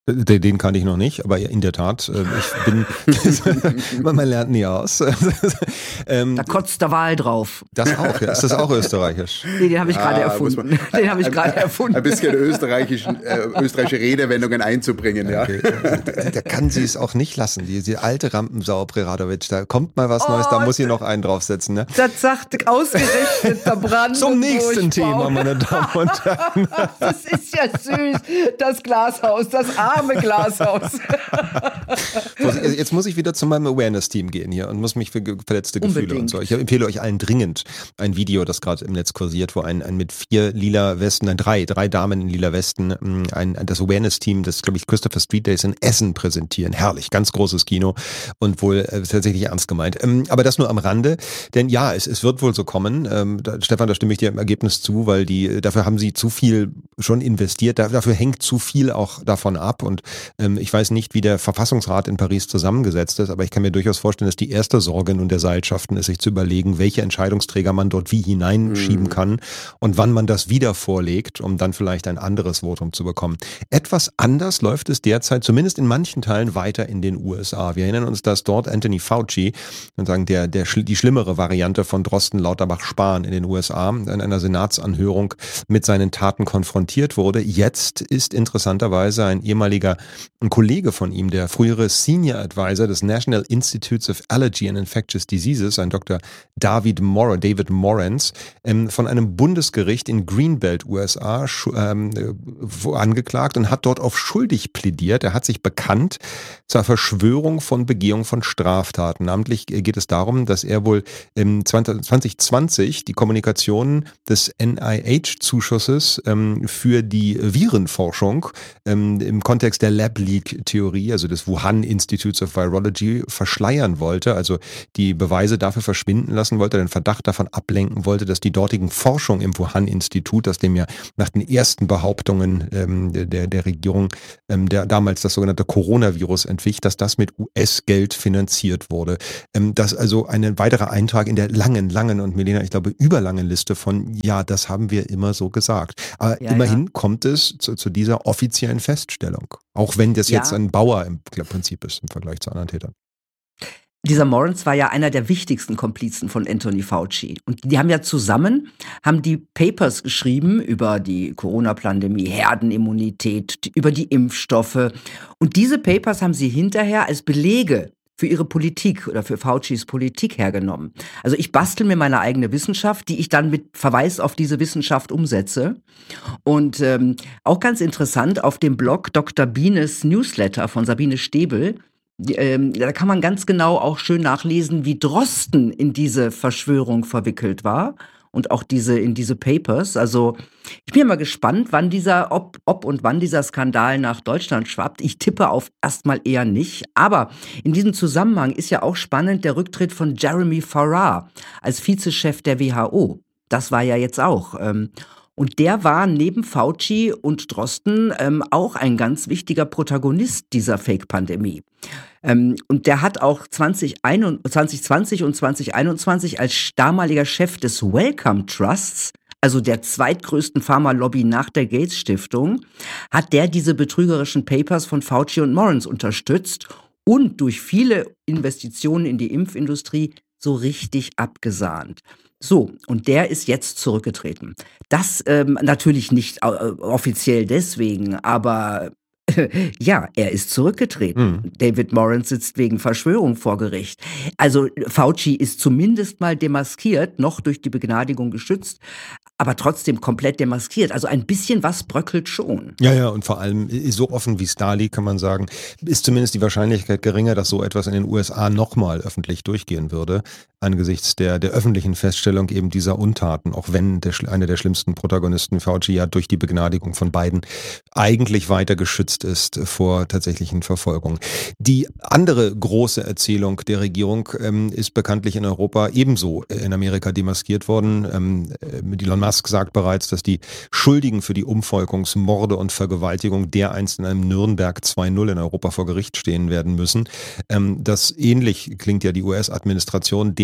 Den kann ich noch nicht, aber in der Tat, ich bin, man lernt nie aus. ähm, da kotzt der Wal drauf. Das auch, ja. Ist das auch österreichisch? Nee, den habe ich gerade ah, erfunden. Man, den habe ich gerade erfunden. Ein bisschen österreichischen, äh, österreichische Redewendungen einzubringen, ja. Okay. Da kann sie es auch nicht lassen, die, die alte Rampensau Preradovic, da kommt mal was oh, Neues, da muss sie noch einen draufsetzen. Ne? Das sagt ausgerechnet der Brand. Zum nächsten Thema, meine Damen und Herren. Das ist ja süß, das Glashaus, das arme Glashaus. Jetzt muss ich wieder zu meinem Awareness-Team gehen hier und muss mich für verletzte Gefühle Unbedingt. und so. Ich empfehle euch allen dringend ein Video, das gerade im Netz kursiert, wo ein, ein mit vier lila Westen, nein, drei, drei Damen in lila Westen, ein, das Awareness-Team des, glaube ich, Christopher Street Days in Essen präsentieren. Herrlich, ganz großes Kino und wohl äh, tatsächlich ernst gemeint. Ähm, aber das nur am Rande, denn ja, es, es wird wohl so kommen. Ähm, da, Stefan, da stimme ich dir im Ergebnis zu, weil die, dafür haben sie zu viel schon investiert, da, dafür hängt zu viel auch davon ab und ähm, ich weiß nicht, wie der Verfassungsrat in Paris zusammengesetzt ist, aber ich kann mir durchaus vorstellen, dass die erste Sorge nun der Seilschaften ist, sich zu überlegen, welche Entscheidungsträger man dort wie hineinschieben mhm. kann und wann man das wieder vorlegt, um dann vielleicht ein anderes Votum zu bekommen. Etwas anders läuft es derzeit, zumindest in manchen Teilen, weiter in den U S A. Wir erinnern uns, dass dort Anthony Fauci, sozusagen der, der, die schlimmere Variante von Drosten, Lauterbach, Spahn in den U S A, in einer Senatsanhörung mit seinen Taten konfrontiert wurde. Jetzt ist interessanterweise ein ehemaliger ein Kollege von ihm, der frühere Senior Advisor des National Institutes of Allergy and Infectious Diseases, ein Doktor David Mor- David Morans, ähm, von einem Bundesgericht in Greenbelt, U S A, sch- ähm, angeklagt und hat dort auf schuldig plädiert. Er hat sich bekannt zur Verschwörung von Begehung von Straftaten. Namentlich geht es darum, dass er wohl im zwanzig zwanzig die Kommunikation des N I H-Zuschusses ähm, für die Virenforschung ähm, im Kontext der Lab Leak-Theorie, also des Wuhan Institutes of Virology, verschleiern wollte, also die Beweise dafür verschwinden lassen wollte, den Verdacht davon ablenken wollte, dass die dortigen Forschung im Wuhan-Institut, das dem ja nach den ersten Behauptungen ähm, der, der Regierung, ähm, der damals das sogenannte Coronavirus entwich, dass das mit U S-Geld finanziert wurde. Ähm, das also ein weiterer Eintrag in der langen, langen und Milena, ich glaube, überlangen Liste von, ja, das haben wir immer so gesagt. Aber ja, immerhin ja. kommt es zu, zu dieser offiziellen Feststellung. Auch wenn das ja. jetzt ein Bauer im Prinzip ist im Vergleich zu anderen Tätern. Dieser Morans war ja einer der wichtigsten Komplizen von Anthony Fauci. Und die haben ja zusammen, haben die Papers geschrieben über die Corona-Pandemie, Herdenimmunität, über die Impfstoffe. Und diese Papers haben sie hinterher als Belege für ihre Politik oder für Faucis Politik hergenommen. Also ich bastel mir meine eigene Wissenschaft, die ich dann mit Verweis auf diese Wissenschaft umsetze. Und ähm, auch ganz interessant, auf dem Blog Doktor Bienes Newsletter von Sabine Stäbel, die, ähm, da kann man ganz genau auch schön nachlesen, wie Drosten in diese Verschwörung verwickelt war. Und auch diese in diese Papers. Also ich bin ja mal gespannt, wann dieser, ob, ob und wann dieser Skandal nach Deutschland schwappt. Ich tippe auf erstmal eher nicht. Aber in diesem Zusammenhang ist ja auch spannend der Rücktritt von Jeremy Farrar als Vizechef der W H O. Das war ja jetzt auch. Ähm, Und der war neben Fauci und Drosten ähm, auch ein ganz wichtiger Protagonist dieser Fake-Pandemie. Ähm, und der hat auch zwanzig zwanzig und zwanzig einundzwanzig als damaliger Chef des Wellcome Trusts, also der zweitgrößten Pharmalobby nach der Gates-Stiftung, hat der diese betrügerischen Papers von Fauci und Morans unterstützt und durch viele Investitionen in die Impfindustrie so richtig abgesahnt. So, und der ist jetzt zurückgetreten. Das ähm, natürlich nicht äh, offiziell deswegen, aber ja, er ist zurückgetreten. Mhm. David Morans sitzt wegen Verschwörung vor Gericht. Also Fauci ist zumindest mal demaskiert, noch durch die Begnadigung geschützt, aber trotzdem komplett demaskiert. Also ein bisschen was bröckelt schon. Ja, ja, und vor allem so offen wie Starley, kann man sagen, ist zumindest die Wahrscheinlichkeit geringer, dass so etwas in den U S A nochmal öffentlich durchgehen würde, angesichts der, der öffentlichen Feststellung eben dieser Untaten, auch wenn der, einer der schlimmsten Protagonisten, Fauci, ja durch die Begnadigung von Biden eigentlich weiter geschützt ist vor tatsächlichen Verfolgung. Die andere große Erzählung der Regierung ähm, ist bekanntlich in Europa ebenso in Amerika demaskiert worden. Ähm, Elon Musk sagt bereits, dass die Schuldigen für die Umvolkungsmorde und Vergewaltigung dereinst in einem Nürnberg zwei null in Europa vor Gericht stehen werden müssen. Ähm, das ähnlich klingt ja die U S-Administration der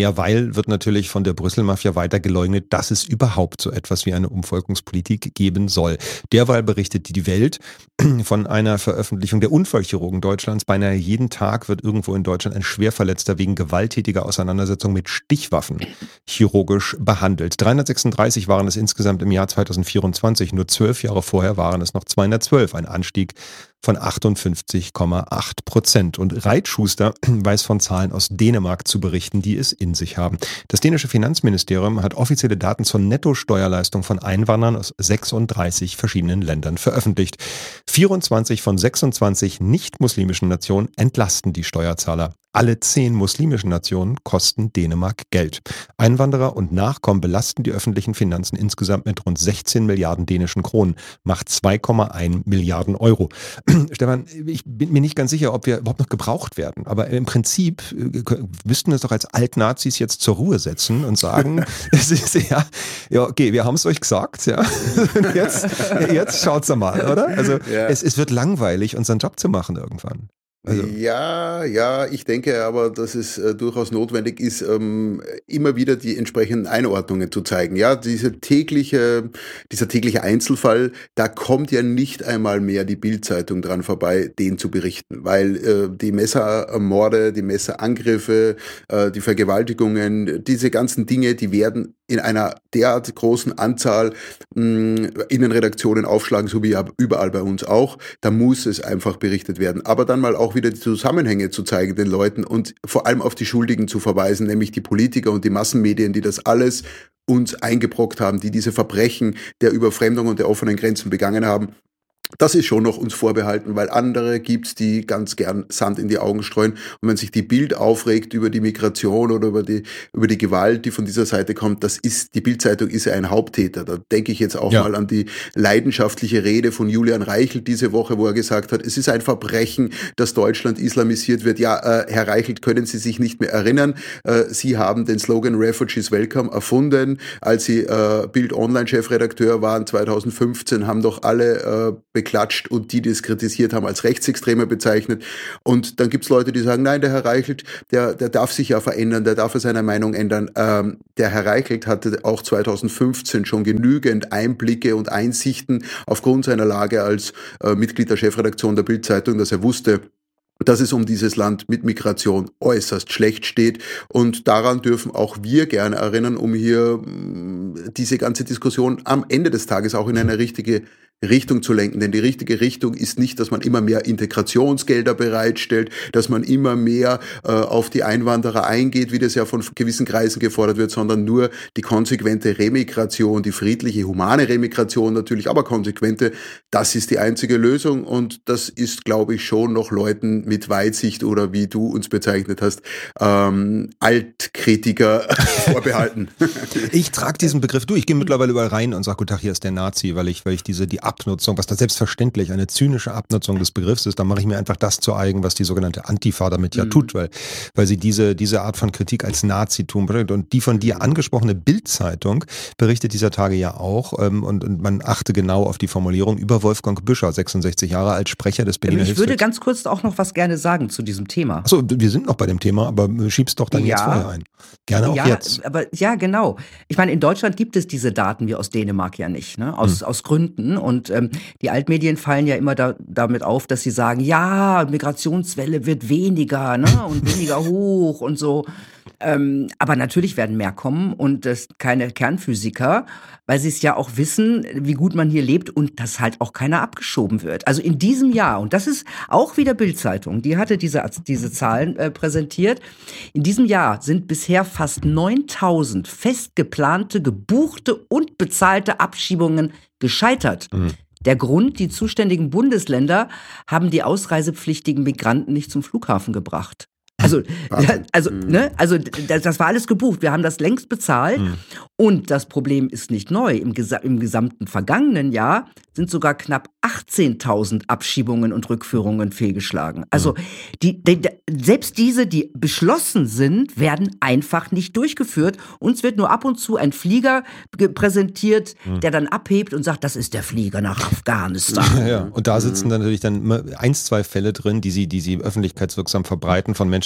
Naja, weil wird natürlich von der Brüssel-Mafia weiter geleugnet, dass es überhaupt so etwas wie eine Umvolkungspolitik geben soll. Derweil berichtet die Welt von einer Veröffentlichung der Unfallchirurgen Deutschlands. Beinahe jeden Tag wird irgendwo in Deutschland ein Schwerverletzter wegen gewalttätiger Auseinandersetzung mit Stichwaffen chirurgisch behandelt. dreihundertsechsunddreißig waren es insgesamt im Jahr zweitausendvierundzwanzig. Nur zwölf Jahre vorher waren es noch zweihundertzwölf. Ein Anstieg von achtundfünfzig Komma acht Prozent. Und Reitschuster weiß von Zahlen aus Dänemark zu berichten, die es in sich haben. Das dänische Finanzministerium hat offizielle Daten zur Nettosteuerleistung von Einwanderern aus sechsunddreißig verschiedenen Ländern veröffentlicht. vierundzwanzig von sechsundzwanzig nicht-muslimischen Nationen entlasten die Steuerzahler. Alle zehn muslimischen Nationen kosten Dänemark Geld. Einwanderer und Nachkommen belasten die öffentlichen Finanzen insgesamt mit rund sechzehn Milliarden dänischen Kronen, macht zwei Komma eins Milliarden Euro. Stefan, ich bin mir nicht ganz sicher, ob wir überhaupt noch gebraucht werden, aber im Prinzip äh, müssten wir es doch als Altnazis jetzt zur Ruhe setzen und sagen, es ist ja, ja, okay, wir haben es euch gesagt, ja. Jetzt, jetzt schaut's mal, oder? Also ja. es, es wird langweilig, unseren Job zu machen irgendwann. Also. Ja, ja, ich denke aber, dass es äh, durchaus notwendig ist, ähm, immer wieder die entsprechenden Einordnungen zu zeigen. Ja, diese tägliche, dieser tägliche Einzelfall, da kommt ja nicht einmal mehr die Bild-Zeitung dran vorbei, den zu berichten, weil äh, die Messermorde, die Messerangriffe, äh, die Vergewaltigungen, diese ganzen Dinge, die werden in einer derart großen Anzahl mh, Innenredaktionen aufschlagen, so wie überall bei uns auch. Da muss es einfach berichtet werden. Aber dann mal auch wieder die Zusammenhänge zu zeigen den Leuten und vor allem auf die Schuldigen zu verweisen, nämlich die Politiker und die Massenmedien, die das alles uns eingebrockt haben, die diese Verbrechen der Überfremdung und der offenen Grenzen begangen haben. Das ist schon noch uns vorbehalten, weil andere gibt's, die ganz gern Sand in die Augen streuen. Und wenn sich die Bild aufregt über die Migration oder über die, über die Gewalt, die von dieser Seite kommt, das ist, die Bild-Zeitung ist ja ein Haupttäter. Da denke ich jetzt auch ja. mal an die leidenschaftliche Rede von Julian Reichelt diese Woche, wo er gesagt hat, es ist ein Verbrechen, dass Deutschland islamisiert wird. Ja, äh, Herr Reichelt, können Sie sich nicht mehr erinnern? Äh, Sie haben den Slogan Refugees Welcome erfunden, als Sie äh, Bild-Online-Chefredakteur waren zweitausendfünfzehn, haben doch alle äh, beklatscht und die, die es kritisiert haben, als Rechtsextreme bezeichnet. Und dann gibt's Leute, die sagen, nein, der Herr Reichelt, der, der darf sich ja verändern, der darf ja seine Meinung ändern. Ähm, der Herr Reichelt hatte auch zweitausendfünfzehn schon genügend Einblicke und Einsichten aufgrund seiner Lage als äh, Mitglied der Chefredaktion der Bild-Zeitung, dass er wusste, dass es um dieses Land mit Migration äußerst schlecht steht. Und daran dürfen auch wir gerne erinnern, um hier mh, diese ganze Diskussion am Ende des Tages auch in eine richtige Richtung zu lenken. Denn die richtige Richtung ist nicht, dass man immer mehr Integrationsgelder bereitstellt, dass man immer mehr äh, auf die Einwanderer eingeht, wie das ja von gewissen Kreisen gefordert wird, sondern nur die konsequente Remigration, die friedliche, humane Remigration natürlich, aber konsequente, das ist die einzige Lösung. Und das ist, glaube ich, schon noch Leuten mit Weitsicht oder wie du uns bezeichnet hast, ähm, Altkritiker vorbehalten. Ich trage diesen Begriff durch. Ich gehe mittlerweile überall rein und sage, gut, ach, hier ist der Nazi, weil ich, weil ich diese, die Abnutzung, was da selbstverständlich eine zynische Abnutzung des Begriffs ist, da mache ich mir einfach das zu eigen, was die sogenannte Antifa damit ja mhm. tut, weil, weil sie diese, diese Art von Kritik als Nazitum bringt. Und die von dir angesprochene Bild-Zeitung berichtet dieser Tage ja auch, ähm, und, und man achte genau auf die Formulierung über Wolfgang Büscher, sechsundsechzig Jahre alt, Sprecher des Berliner Ich würde Hilfswerks. ganz kurz auch noch was gerne sagen zu diesem Thema. Achso, wir sind noch bei dem Thema, aber schieb's doch dann ja. jetzt vorher ein. Gerne auch ja, jetzt. Aber ja, genau. Ich meine, in Deutschland gibt es diese Daten wie aus Dänemark ja nicht, ne? Aus, hm. aus Gründen. Und ähm, die Altmedien fallen ja immer da, damit auf, dass sie sagen, ja, Migrationswelle wird weniger, ne? Und weniger hoch und so. Ähm, aber natürlich werden mehr kommen und das keine Kernphysiker, weil sie es ja auch wissen, wie gut man hier lebt und dass halt auch keiner abgeschoben wird. Also in diesem Jahr, und das ist auch wieder Bild-Zeitung, die hatte diese, diese Zahlen äh, präsentiert, in diesem Jahr sind bisher fast neuntausend fest geplante, gebuchte und bezahlte Abschiebungen gescheitert. Mhm. Der Grund, die zuständigen Bundesländer haben die ausreisepflichtigen Migranten nicht zum Flughafen gebracht. Also, also, ne, also das war alles gebucht. Wir haben das längst bezahlt. Mhm. Und das Problem ist nicht neu. Im, gesa- im gesamten vergangenen Jahr sind sogar knapp achtzehntausend Abschiebungen und Rückführungen fehlgeschlagen. Also die, die, die, selbst diese, die beschlossen sind, werden einfach nicht durchgeführt. Uns wird nur ab und zu ein Flieger ge- präsentiert, mhm. der dann abhebt und sagt, das ist der Flieger nach Afghanistan. Ja, ja. Und da sitzen dann natürlich dann eins, zwei Fälle drin, die sie, die sie öffentlichkeitswirksam verbreiten von Menschen,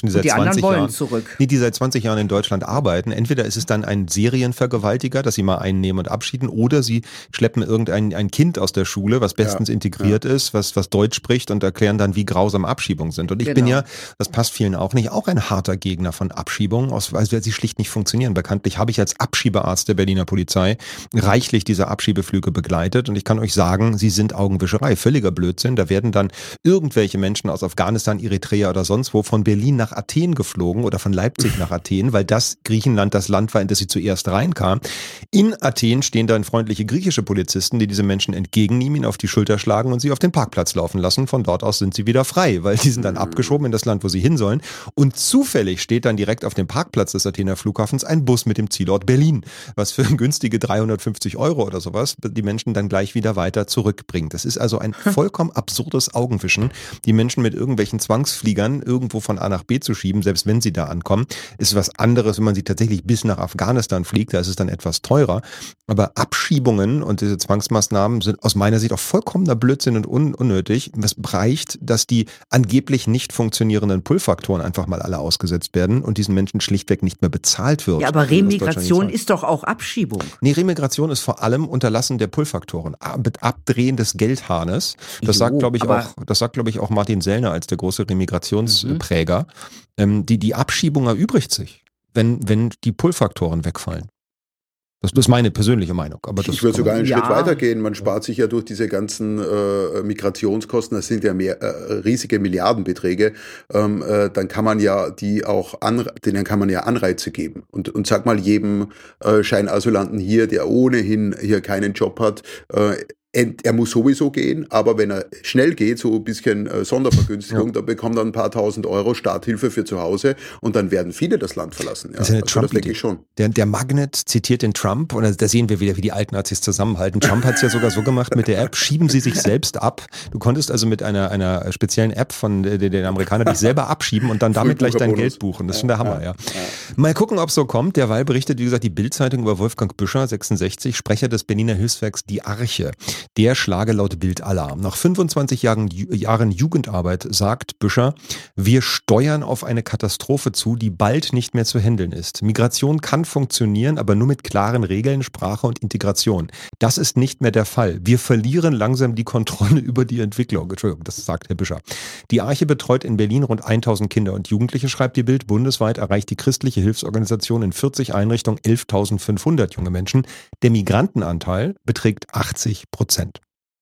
Menschen, die Und seit die anderen zwanzig wollen Jahren, zurück. nee, die seit zwanzig Jahren in Deutschland arbeiten. Entweder ist es dann ein Serienvergewaltiger, dass sie mal einnehmen und abschieden, oder sie schleppen irgendein ein Kind aus der Schule, was bestens Ja, integriert ist, was, was Deutsch spricht und erklären dann, wie grausam Abschiebungen sind. Und ich Genau. bin ja, das passt vielen auch nicht, auch ein harter Gegner von Abschiebungen, aus, weil sie schlicht nicht funktionieren. Bekanntlich habe ich als Abschiebearzt der Berliner Polizei reichlich diese Abschiebeflüge begleitet und ich kann euch sagen, sie sind Augenwischerei, völliger Blödsinn. Da werden dann irgendwelche Menschen aus Afghanistan, Eritrea oder sonst wo von Berlin nach Athen geflogen oder von Leipzig nach Athen, weil das Griechenland das Land war, in das sie zuerst reinkam. In Athen stehen dann freundliche griechische Polizisten, die diese Menschen entgegennehmen, ihnen auf die Schulter schlagen und sie auf den Parkplatz laufen lassen. Von dort aus sind sie wieder frei, weil die sind dann abgeschoben in das Land, wo sie hin sollen. Und zufällig steht dann direkt auf dem Parkplatz des Athener Flughafens ein Bus mit dem Zielort Berlin, was für günstige dreihundertfünfzig Euro oder sowas die Menschen dann gleich wieder weiter zurückbringt. Das ist also ein vollkommen absurdes Augenwischen, die Menschen mit irgendwelchen Zwangsfliegern irgendwo von A nach B zu schieben, selbst wenn sie da ankommen. Ist was anderes, wenn man sie tatsächlich bis nach Afghanistan fliegt, da ist es dann etwas teurer. Aber Abschiebungen und diese Zwangsmaßnahmen sind aus meiner Sicht auch vollkommener Blödsinn und un- unnötig. Es reicht, dass die angeblich nicht funktionierenden Pull-Faktoren einfach mal alle ausgesetzt werden und diesen Menschen schlichtweg nicht mehr bezahlt wird. Ja, aber Was Deutschland Remigration nicht zahlt. ist doch auch Abschiebung. Nee, Remigration ist vor allem Unterlassen der Pull-Faktoren, Ab- Abdrehen des Geldhahnes. Das Jo, sagt, glaube ich, aber- auch, das sagt, glaube ich, auch Martin Sellner als der große Remigrationspräger. Ähm, die, die Abschiebung erübrigt sich, wenn, wenn die Pull-Faktoren wegfallen. Das, das ist meine persönliche Meinung. Aber das Ich würde kann man- sogar einen Ja. Schritt weitergehen. Man spart sich ja durch diese ganzen äh, Migrationskosten, das sind ja mehr, äh, riesige Milliardenbeträge, ähm, äh, dann kann man ja die auch an, denen kann man ja Anreize geben. Und, und sag mal jedem äh, Scheinasylanten hier, der ohnehin hier keinen Job hat, äh, er muss sowieso gehen, aber wenn er schnell geht, so ein bisschen äh, Sondervergünstigung, Ja. da bekommt er ein paar tausend Euro Starthilfe für zu Hause und dann werden viele das Land verlassen. Ja. Das ist ja eine Also das denke Trump-Idee. ich schon. Der, der Magnet zitiert den Trump und da sehen wir wieder, wie die Altnazis zusammenhalten. Trump hat es ja sogar so gemacht mit der App, schieben sie sich selbst ab. Du konntest also mit einer, einer speziellen App von den, den Amerikanern dich selber abschieben und dann damit gleich dein Frühbucherbonus. Geld buchen. Das ist schon der Hammer, ja. Mal gucken, ob es so kommt. Derweil berichtet, wie gesagt, die Bild-Zeitung über Wolfgang Büscher, sechsundsechzig, Sprecher des Berliner Hilfswerks Die Arche. Der schlage laut Bild Alarm. Nach fünfundzwanzig Jahren, Jahren Jugendarbeit sagt Büscher, wir steuern auf eine Katastrophe zu, die bald nicht mehr zu handeln ist. Migration kann funktionieren, aber nur mit klaren Regeln, Sprache und Integration. Das ist nicht mehr der Fall. Wir verlieren langsam die Kontrolle über die Entwicklung. Entschuldigung, das sagt Herr Büscher. Die Arche betreut in Berlin rund tausend Kinder und Jugendliche, schreibt die Bild. Bundesweit erreicht die christliche Hilfsorganisation in vierzig Einrichtungen elftausendfünfhundert junge Menschen. Der Migrantenanteil beträgt achtzig Prozent.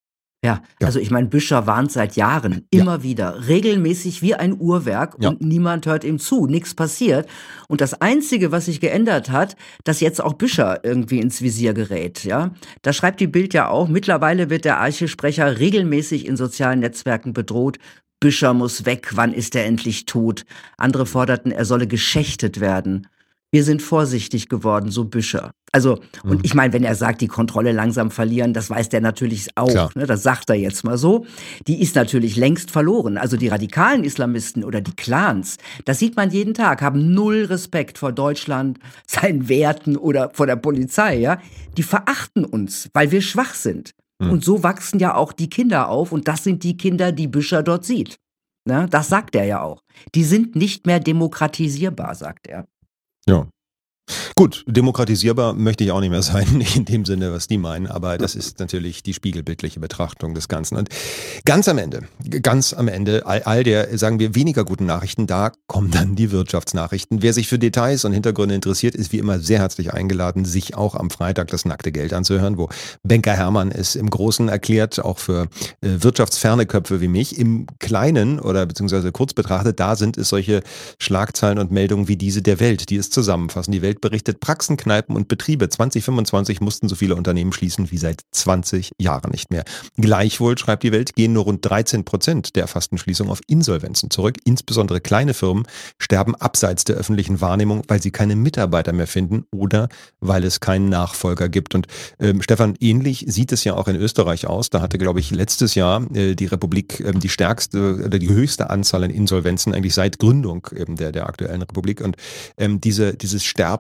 Ja, Ja. also ich meine, Büscher warnt seit Jahren immer wieder, regelmäßig wie ein Uhrwerk Ja. und niemand hört ihm zu, nichts passiert. Und das Einzige, was sich geändert hat, dass jetzt auch Büscher irgendwie ins Visier gerät. Ja, da schreibt die Bild ja auch, mittlerweile wird der Arche-Sprecher regelmäßig in sozialen Netzwerken bedroht. Büscher muss weg, wann ist er endlich tot? Andere forderten, er solle geschächtet werden. Wir sind vorsichtig geworden, so Büscher. Also, und Mhm. ich meine, wenn er sagt, die Kontrolle langsam verlieren, das weiß der natürlich auch. Klar. Ne, das sagt er jetzt mal so. Die ist natürlich längst verloren. Also die radikalen Islamisten oder die Clans, das sieht man jeden Tag, haben null Respekt vor Deutschland, seinen Werten oder vor der Polizei. Ja, die verachten uns, weil wir schwach sind. Mhm. Und so wachsen ja auch die Kinder auf. Und das sind die Kinder, die Büscher dort sieht. Ne, das sagt er ja auch. Die sind nicht mehr demokratisierbar, sagt er. Ja. Gut, demokratisierbar möchte ich auch nicht mehr sein, nicht in dem Sinne, was die meinen, aber das ist natürlich die spiegelbildliche Betrachtung des Ganzen. Und ganz am Ende, ganz am Ende all, all der, sagen wir, weniger guten Nachrichten, da kommen dann die Wirtschaftsnachrichten. Wer sich für Details und Hintergründe interessiert, ist wie immer sehr herzlich eingeladen, sich auch am Freitag das nackte Geld anzuhören, wo Banker Hermann es im Großen erklärt, auch für äh, wirtschaftsferne Köpfe wie mich. Im Kleinen oder beziehungsweise kurz betrachtet, da sind es solche Schlagzeilen und Meldungen wie diese der Welt, die es zusammenfassen. Die Welt berichtet, Praxen, Kneipen und Betriebe zwanzig fünfundzwanzig mussten so viele Unternehmen schließen wie seit zwanzig Jahren nicht mehr. Gleichwohl, schreibt die Welt, gehen nur rund dreizehn Prozent der erfassten Schließungen auf Insolvenzen zurück. Insbesondere kleine Firmen sterben abseits der öffentlichen Wahrnehmung, weil sie keine Mitarbeiter mehr finden oder weil es keinen Nachfolger gibt. Und ähm, Stefan, ähnlich sieht es ja auch in Österreich aus. Da hatte, glaube ich, letztes Jahr äh, die Republik ähm, die stärkste oder die höchste Anzahl an Insolvenzen eigentlich seit Gründung eben der, der aktuellen Republik. Und ähm, diese, dieses Sterben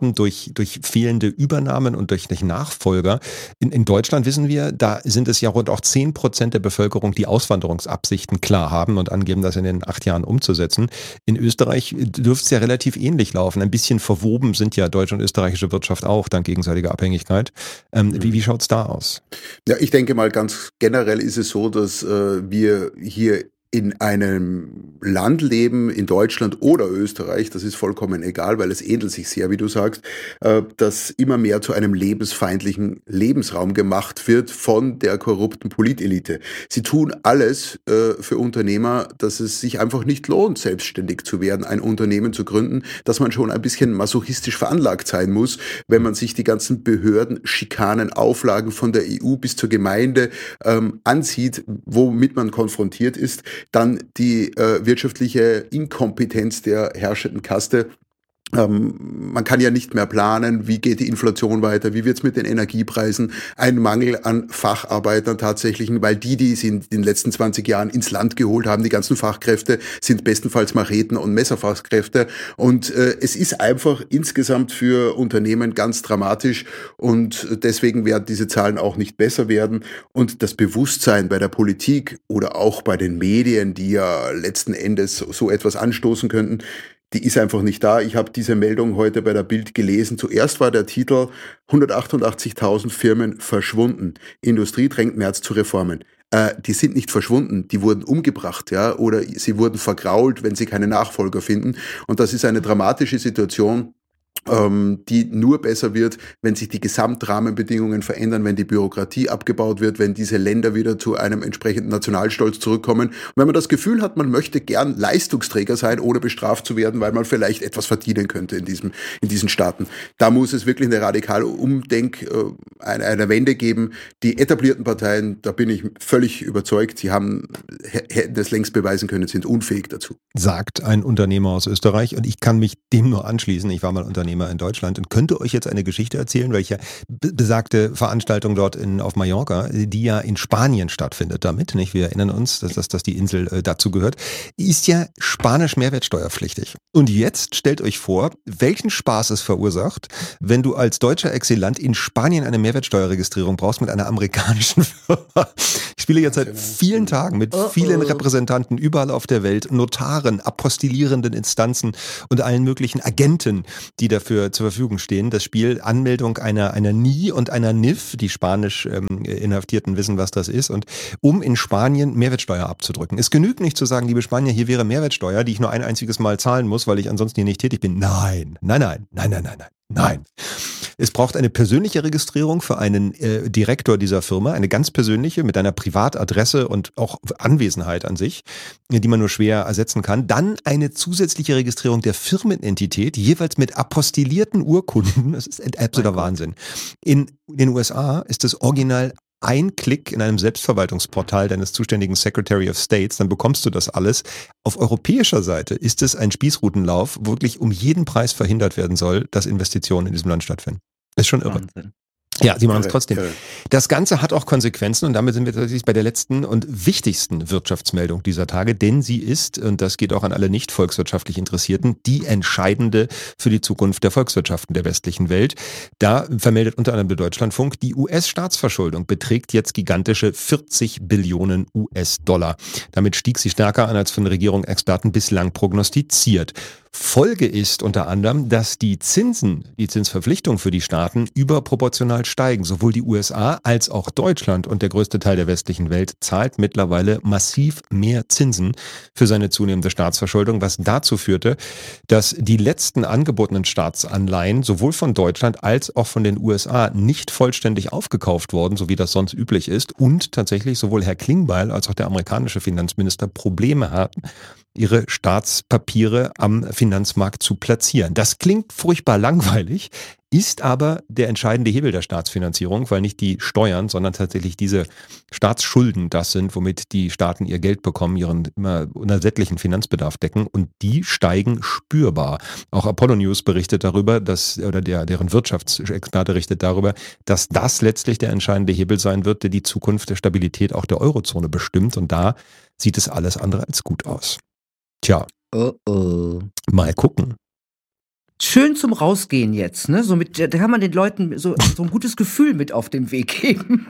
bekommen durch, durch fehlende Übernahmen und durch, durch Nachfolger. In, in Deutschland wissen wir, da sind es ja rund auch zehn Prozent der Bevölkerung, die Auswanderungsabsichten klar haben und angeben, das in den acht Jahren umzusetzen. In Österreich dürfte es ja relativ ähnlich laufen. Ein bisschen verwoben sind ja deutsche und österreichische Wirtschaft auch, dank gegenseitiger Abhängigkeit. Ähm, wie wie schaut es da aus? Ja, ich denke mal, ganz generell ist es so, dass äh, wir hier in einem Land leben, in Deutschland oder Österreich, das ist vollkommen egal, weil es ähnelt sich sehr, wie du sagst, äh, dass immer mehr zu einem lebensfeindlichen Lebensraum gemacht wird von der korrupten Politelite. Sie tun alles äh, für Unternehmer, dass es sich einfach nicht lohnt, selbstständig zu werden, ein Unternehmen zu gründen, dass man schon ein bisschen masochistisch veranlagt sein muss, wenn man sich die ganzen Behörden, Schikanen, Auflagen von der E U bis zur Gemeinde ähm, ansieht, womit man konfrontiert ist. Dann die äh, wirtschaftliche Inkompetenz der herrschenden Kaste. Ähm, man kann ja nicht mehr planen, wie geht die Inflation weiter, wie wird's mit den Energiepreisen, ein Mangel an Facharbeitern tatsächlich, weil die, die sie in den letzten zwanzig Jahren ins Land geholt haben, die ganzen Fachkräfte, sind bestenfalls Macheten- und Messerfachkräfte und äh, es ist einfach insgesamt für Unternehmen ganz dramatisch und deswegen werden diese Zahlen auch nicht besser werden und das Bewusstsein bei der Politik oder auch bei den Medien, die ja letzten Endes so etwas anstoßen könnten, die ist einfach nicht da. Ich habe diese Meldung heute bei der Bild gelesen. Zuerst war der Titel hundertachtundachtzigtausend Firmen verschwunden. Industrie drängt Merz zu Reformen. Äh, die sind nicht verschwunden, die wurden umgebracht, ja, oder sie wurden vergrault, wenn sie keine Nachfolger finden. Und das ist eine dramatische Situation, ähm, die nur besser wird, wenn sich die Gesamtrahmenbedingungen verändern, wenn die Bürokratie abgebaut wird, wenn diese Länder wieder zu einem entsprechenden Nationalstolz zurückkommen. Und wenn man das Gefühl hat, man möchte gern Leistungsträger sein, ohne bestraft zu werden, weil man vielleicht etwas verdienen könnte in diesem, in diesen Staaten. Da muss es wirklich eine radikale Umdenk, äh, eine, eine Wende geben. Die etablierten Parteien, da bin ich völlig überzeugt, sie haben, hätten das längst beweisen können, sind unfähig dazu. Sagt ein Unternehmer aus Österreich und ich kann mich dem nur anschließen. Ich war mal Unternehmer in Deutschland und könnte euch jetzt eine Geschichte erzählen, welche besagte Veranstaltung dort in, auf Mallorca, die ja in Spanien stattfindet damit, nicht? Wir erinnern uns, dass, dass, dass die Insel äh, dazu gehört, ist ja spanisch mehrwertsteuerpflichtig. Und jetzt stellt euch vor, welchen Spaß es verursacht, wenn du als deutscher Exilant in Spanien eine Mehrwertsteuerregistrierung brauchst mit einer amerikanischen Firma. Ich spiele jetzt seit vielen Tagen mit vielen Repräsentanten überall auf der Welt, Notaren, apostillierenden Instanzen und allen möglichen Agenten, die dafür zur Verfügung stehen. Das Spiel Anmeldung einer, einer N I und einer N I F, die spanisch ähm, Inhaftierten wissen, was das ist, und um in Spanien Mehrwertsteuer abzudrücken. Es genügt nicht zu sagen, liebe Spanier, hier wäre Mehrwertsteuer, die ich nur ein einziges Mal zahlen muss, weil ich ansonsten hier nicht tätig bin. Nein, nein, nein, nein, nein, nein, nein. Nein. Es braucht eine persönliche Registrierung für einen äh, Direktor dieser Firma, eine ganz persönliche mit einer Privatadresse und auch Anwesenheit an sich, die man nur schwer ersetzen kann. Dann eine zusätzliche Registrierung der Firmenentität, jeweils mit apostillierten Urkunden. Das ist ein absoluter Wahnsinn. In den U S A ist das Original ein Klick in einem Selbstverwaltungsportal deines zuständigen Secretary of States, dann bekommst du das alles. Auf europäischer Seite ist es ein Spießrutenlauf, wo wirklich um jeden Preis verhindert werden soll, dass Investitionen in diesem Land stattfinden. Das ist schon irre. Wahnsinn. Ja, sie machen es trotzdem. Das Ganze hat auch Konsequenzen und damit sind wir tatsächlich bei der letzten und wichtigsten Wirtschaftsmeldung dieser Tage, denn sie ist, und das geht auch an alle nicht volkswirtschaftlich Interessierten, die entscheidende für die Zukunft der Volkswirtschaften der westlichen Welt. Da vermeldet unter anderem der Deutschlandfunk, die U S-Staatsverschuldung beträgt jetzt gigantische vierzig Billionen U S-Dollar. Damit stieg sie stärker an als von Regierungsexperten bislang prognostiziert. Folge ist unter anderem, dass die Zinsen, die Zinsverpflichtung für die Staaten überproportional steigen. Sowohl die U S A als auch Deutschland und der größte Teil der westlichen Welt zahlt mittlerweile massiv mehr Zinsen für seine zunehmende Staatsverschuldung, was dazu führte, dass die letzten angebotenen Staatsanleihen sowohl von Deutschland als auch von den U S A nicht vollständig aufgekauft wurden, so wie das sonst üblich ist, und tatsächlich sowohl Herr Klingbeil als auch der amerikanische Finanzminister Probleme hatten, ihre Staatspapiere am Finanzmarkt zu platzieren. Das klingt furchtbar langweilig, ist aber der entscheidende Hebel der Staatsfinanzierung, weil nicht die Steuern, sondern tatsächlich diese Staatsschulden das sind, womit die Staaten ihr Geld bekommen, ihren immer unersättlichen Finanzbedarf decken, und die steigen spürbar. Auch Apollo News berichtet darüber, dass, oder der, deren Wirtschaftsexperte berichtet darüber, dass das letztlich der entscheidende Hebel sein wird, der die Zukunft der Stabilität auch der Eurozone bestimmt, und da sieht es alles andere als gut aus. Tja, oh oh. Mal gucken. schön zum Rausgehen jetzt, ne? So mit, da kann man den Leuten so, so ein gutes Gefühl mit auf den Weg geben.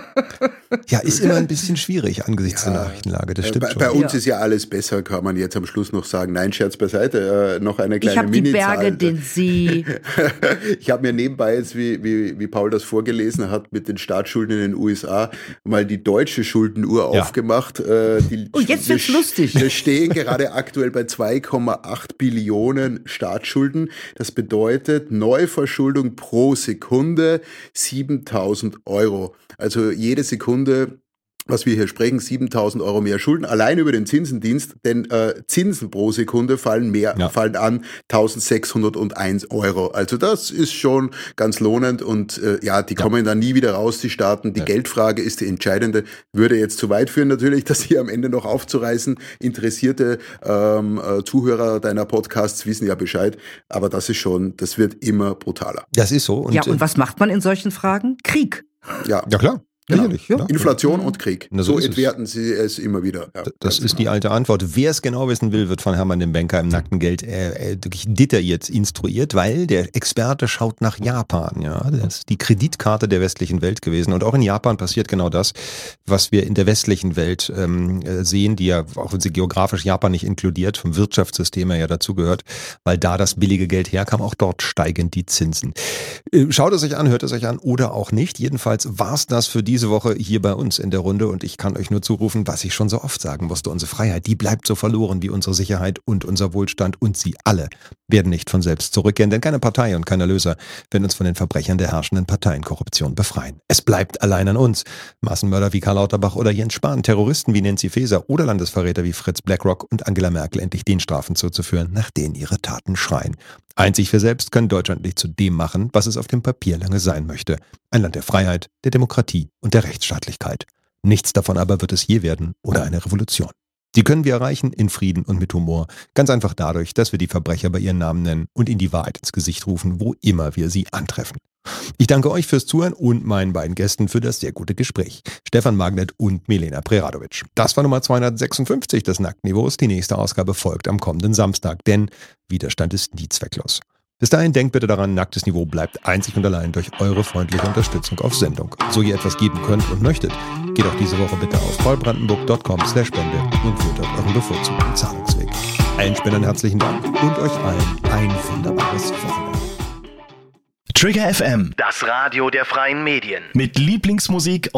Ja, ist immer ein bisschen schwierig angesichts Ja. der Nachrichtenlage, das stimmt bei, schon. bei uns Ja. ist ja alles besser, kann man jetzt am Schluss noch sagen. Nein, Scherz beiseite, äh, noch eine Ich kleine habe die Minizahl. Berge, den See. Ich habe mir nebenbei jetzt, wie, wie, wie Paul das vorgelesen hat, mit den Staatsschulden in den U S A mal die deutsche Schuldenuhr Ja. aufgemacht. Äh, die, Oh, jetzt wird's wir, lustig. Wir stehen gerade aktuell bei zwei Komma acht Billionen Staatsschulden. Das bedeutet Neuverschuldung pro Sekunde siebentausend Euro. Also jede Sekunde, was wir hier sprechen, siebentausend Euro mehr Schulden, allein über den Zinsendienst, denn äh, Zinsen pro Sekunde fallen mehr, Ja. fallen an eintausendsechshunderteins Euro. Also das ist schon ganz lohnend und äh, ja, die kommen dann nie wieder raus, die Staaten. Die Ja. Geldfrage ist die entscheidende, würde jetzt zu weit führen natürlich, das hier am Ende noch aufzureißen. Interessierte ähm, äh, Zuhörer deiner Podcasts wissen ja Bescheid, aber das ist schon, das wird immer brutaler. Das ist so. Und, Ja, und äh, was macht man in solchen Fragen? Krieg. Ja, ja klar, Genau. sicherlich. Ja. Ja. Inflation und Krieg. Na, so so ist es. entwerten sie es immer wieder. Ja, Das ganz ist die genau. alte Antwort. Wer es genau wissen will, wird von Hermann dem Banker im nackten Geld äh, äh, wirklich detailliert instruiert, weil der Experte schaut nach Japan. Ja, das ist die Kreditkarte der westlichen Welt gewesen. Und auch in Japan passiert genau das, was wir in der westlichen Welt ähm, äh, sehen, die ja, auch wenn sie geografisch Japan nicht inkludiert, vom Wirtschaftssystem her ja dazugehört, weil da das billige Geld herkam, auch dort steigen die Zinsen. Äh, Schaut es euch an, hört es euch an oder auch nicht. Jedenfalls war's das für diese Woche hier bei uns in der Runde und ich kann euch nur zurufen, was ich schon so oft sagen musste, unsere Freiheit, die bleibt so verloren wie unsere Sicherheit und unser Wohlstand und sie alle werden nicht von selbst zurückkehren, denn keine Partei und kein Erlöser werden uns von den Verbrechern der herrschenden Parteienkorruption befreien. Es bleibt allein an uns. Massenmörder wie Karl Lauterbach oder Jens Spahn, Terroristen wie Nancy Faeser oder Landesverräter wie Fritz Blackrock und Angela Merkel endlich den Strafen zuzuführen, nach denen ihre Taten schreien. Einzig wir selbst können Deutschland nicht zu dem machen, was es auf dem Papier lange sein möchte. Ein Land der Freiheit, der Demokratie und der Rechtsstaatlichkeit. Nichts davon aber wird es je werden oder eine Revolution. Die können wir erreichen in Frieden und mit Humor. Ganz einfach dadurch, dass wir die Verbrecher bei ihren Namen nennen und ihnen die Wahrheit ins Gesicht rufen, wo immer wir sie antreffen. Ich danke euch fürs Zuhören und meinen beiden Gästen für das sehr gute Gespräch. Stefan Magnet und Milena Preradovic. Das war Nummer zweihundertsechsundfünfzig des Nacktniveaus. Die nächste Ausgabe folgt am kommenden Samstag, denn Widerstand ist nie zwecklos. Bis dahin denkt bitte daran, Nacktes Niveau bleibt einzig und allein durch eure freundliche Unterstützung auf Sendung. So ihr etwas geben könnt und möchtet, geht auch diese Woche bitte auf paulbrandenburg punkt com slash spende und führt dort euren bevorzugten Zahlungsweg. Allen Spendern herzlichen Dank und euch allen ein wunderbares Wochenende. Trigger F M Das Radio der freien Medien. mit Lieblingsmusik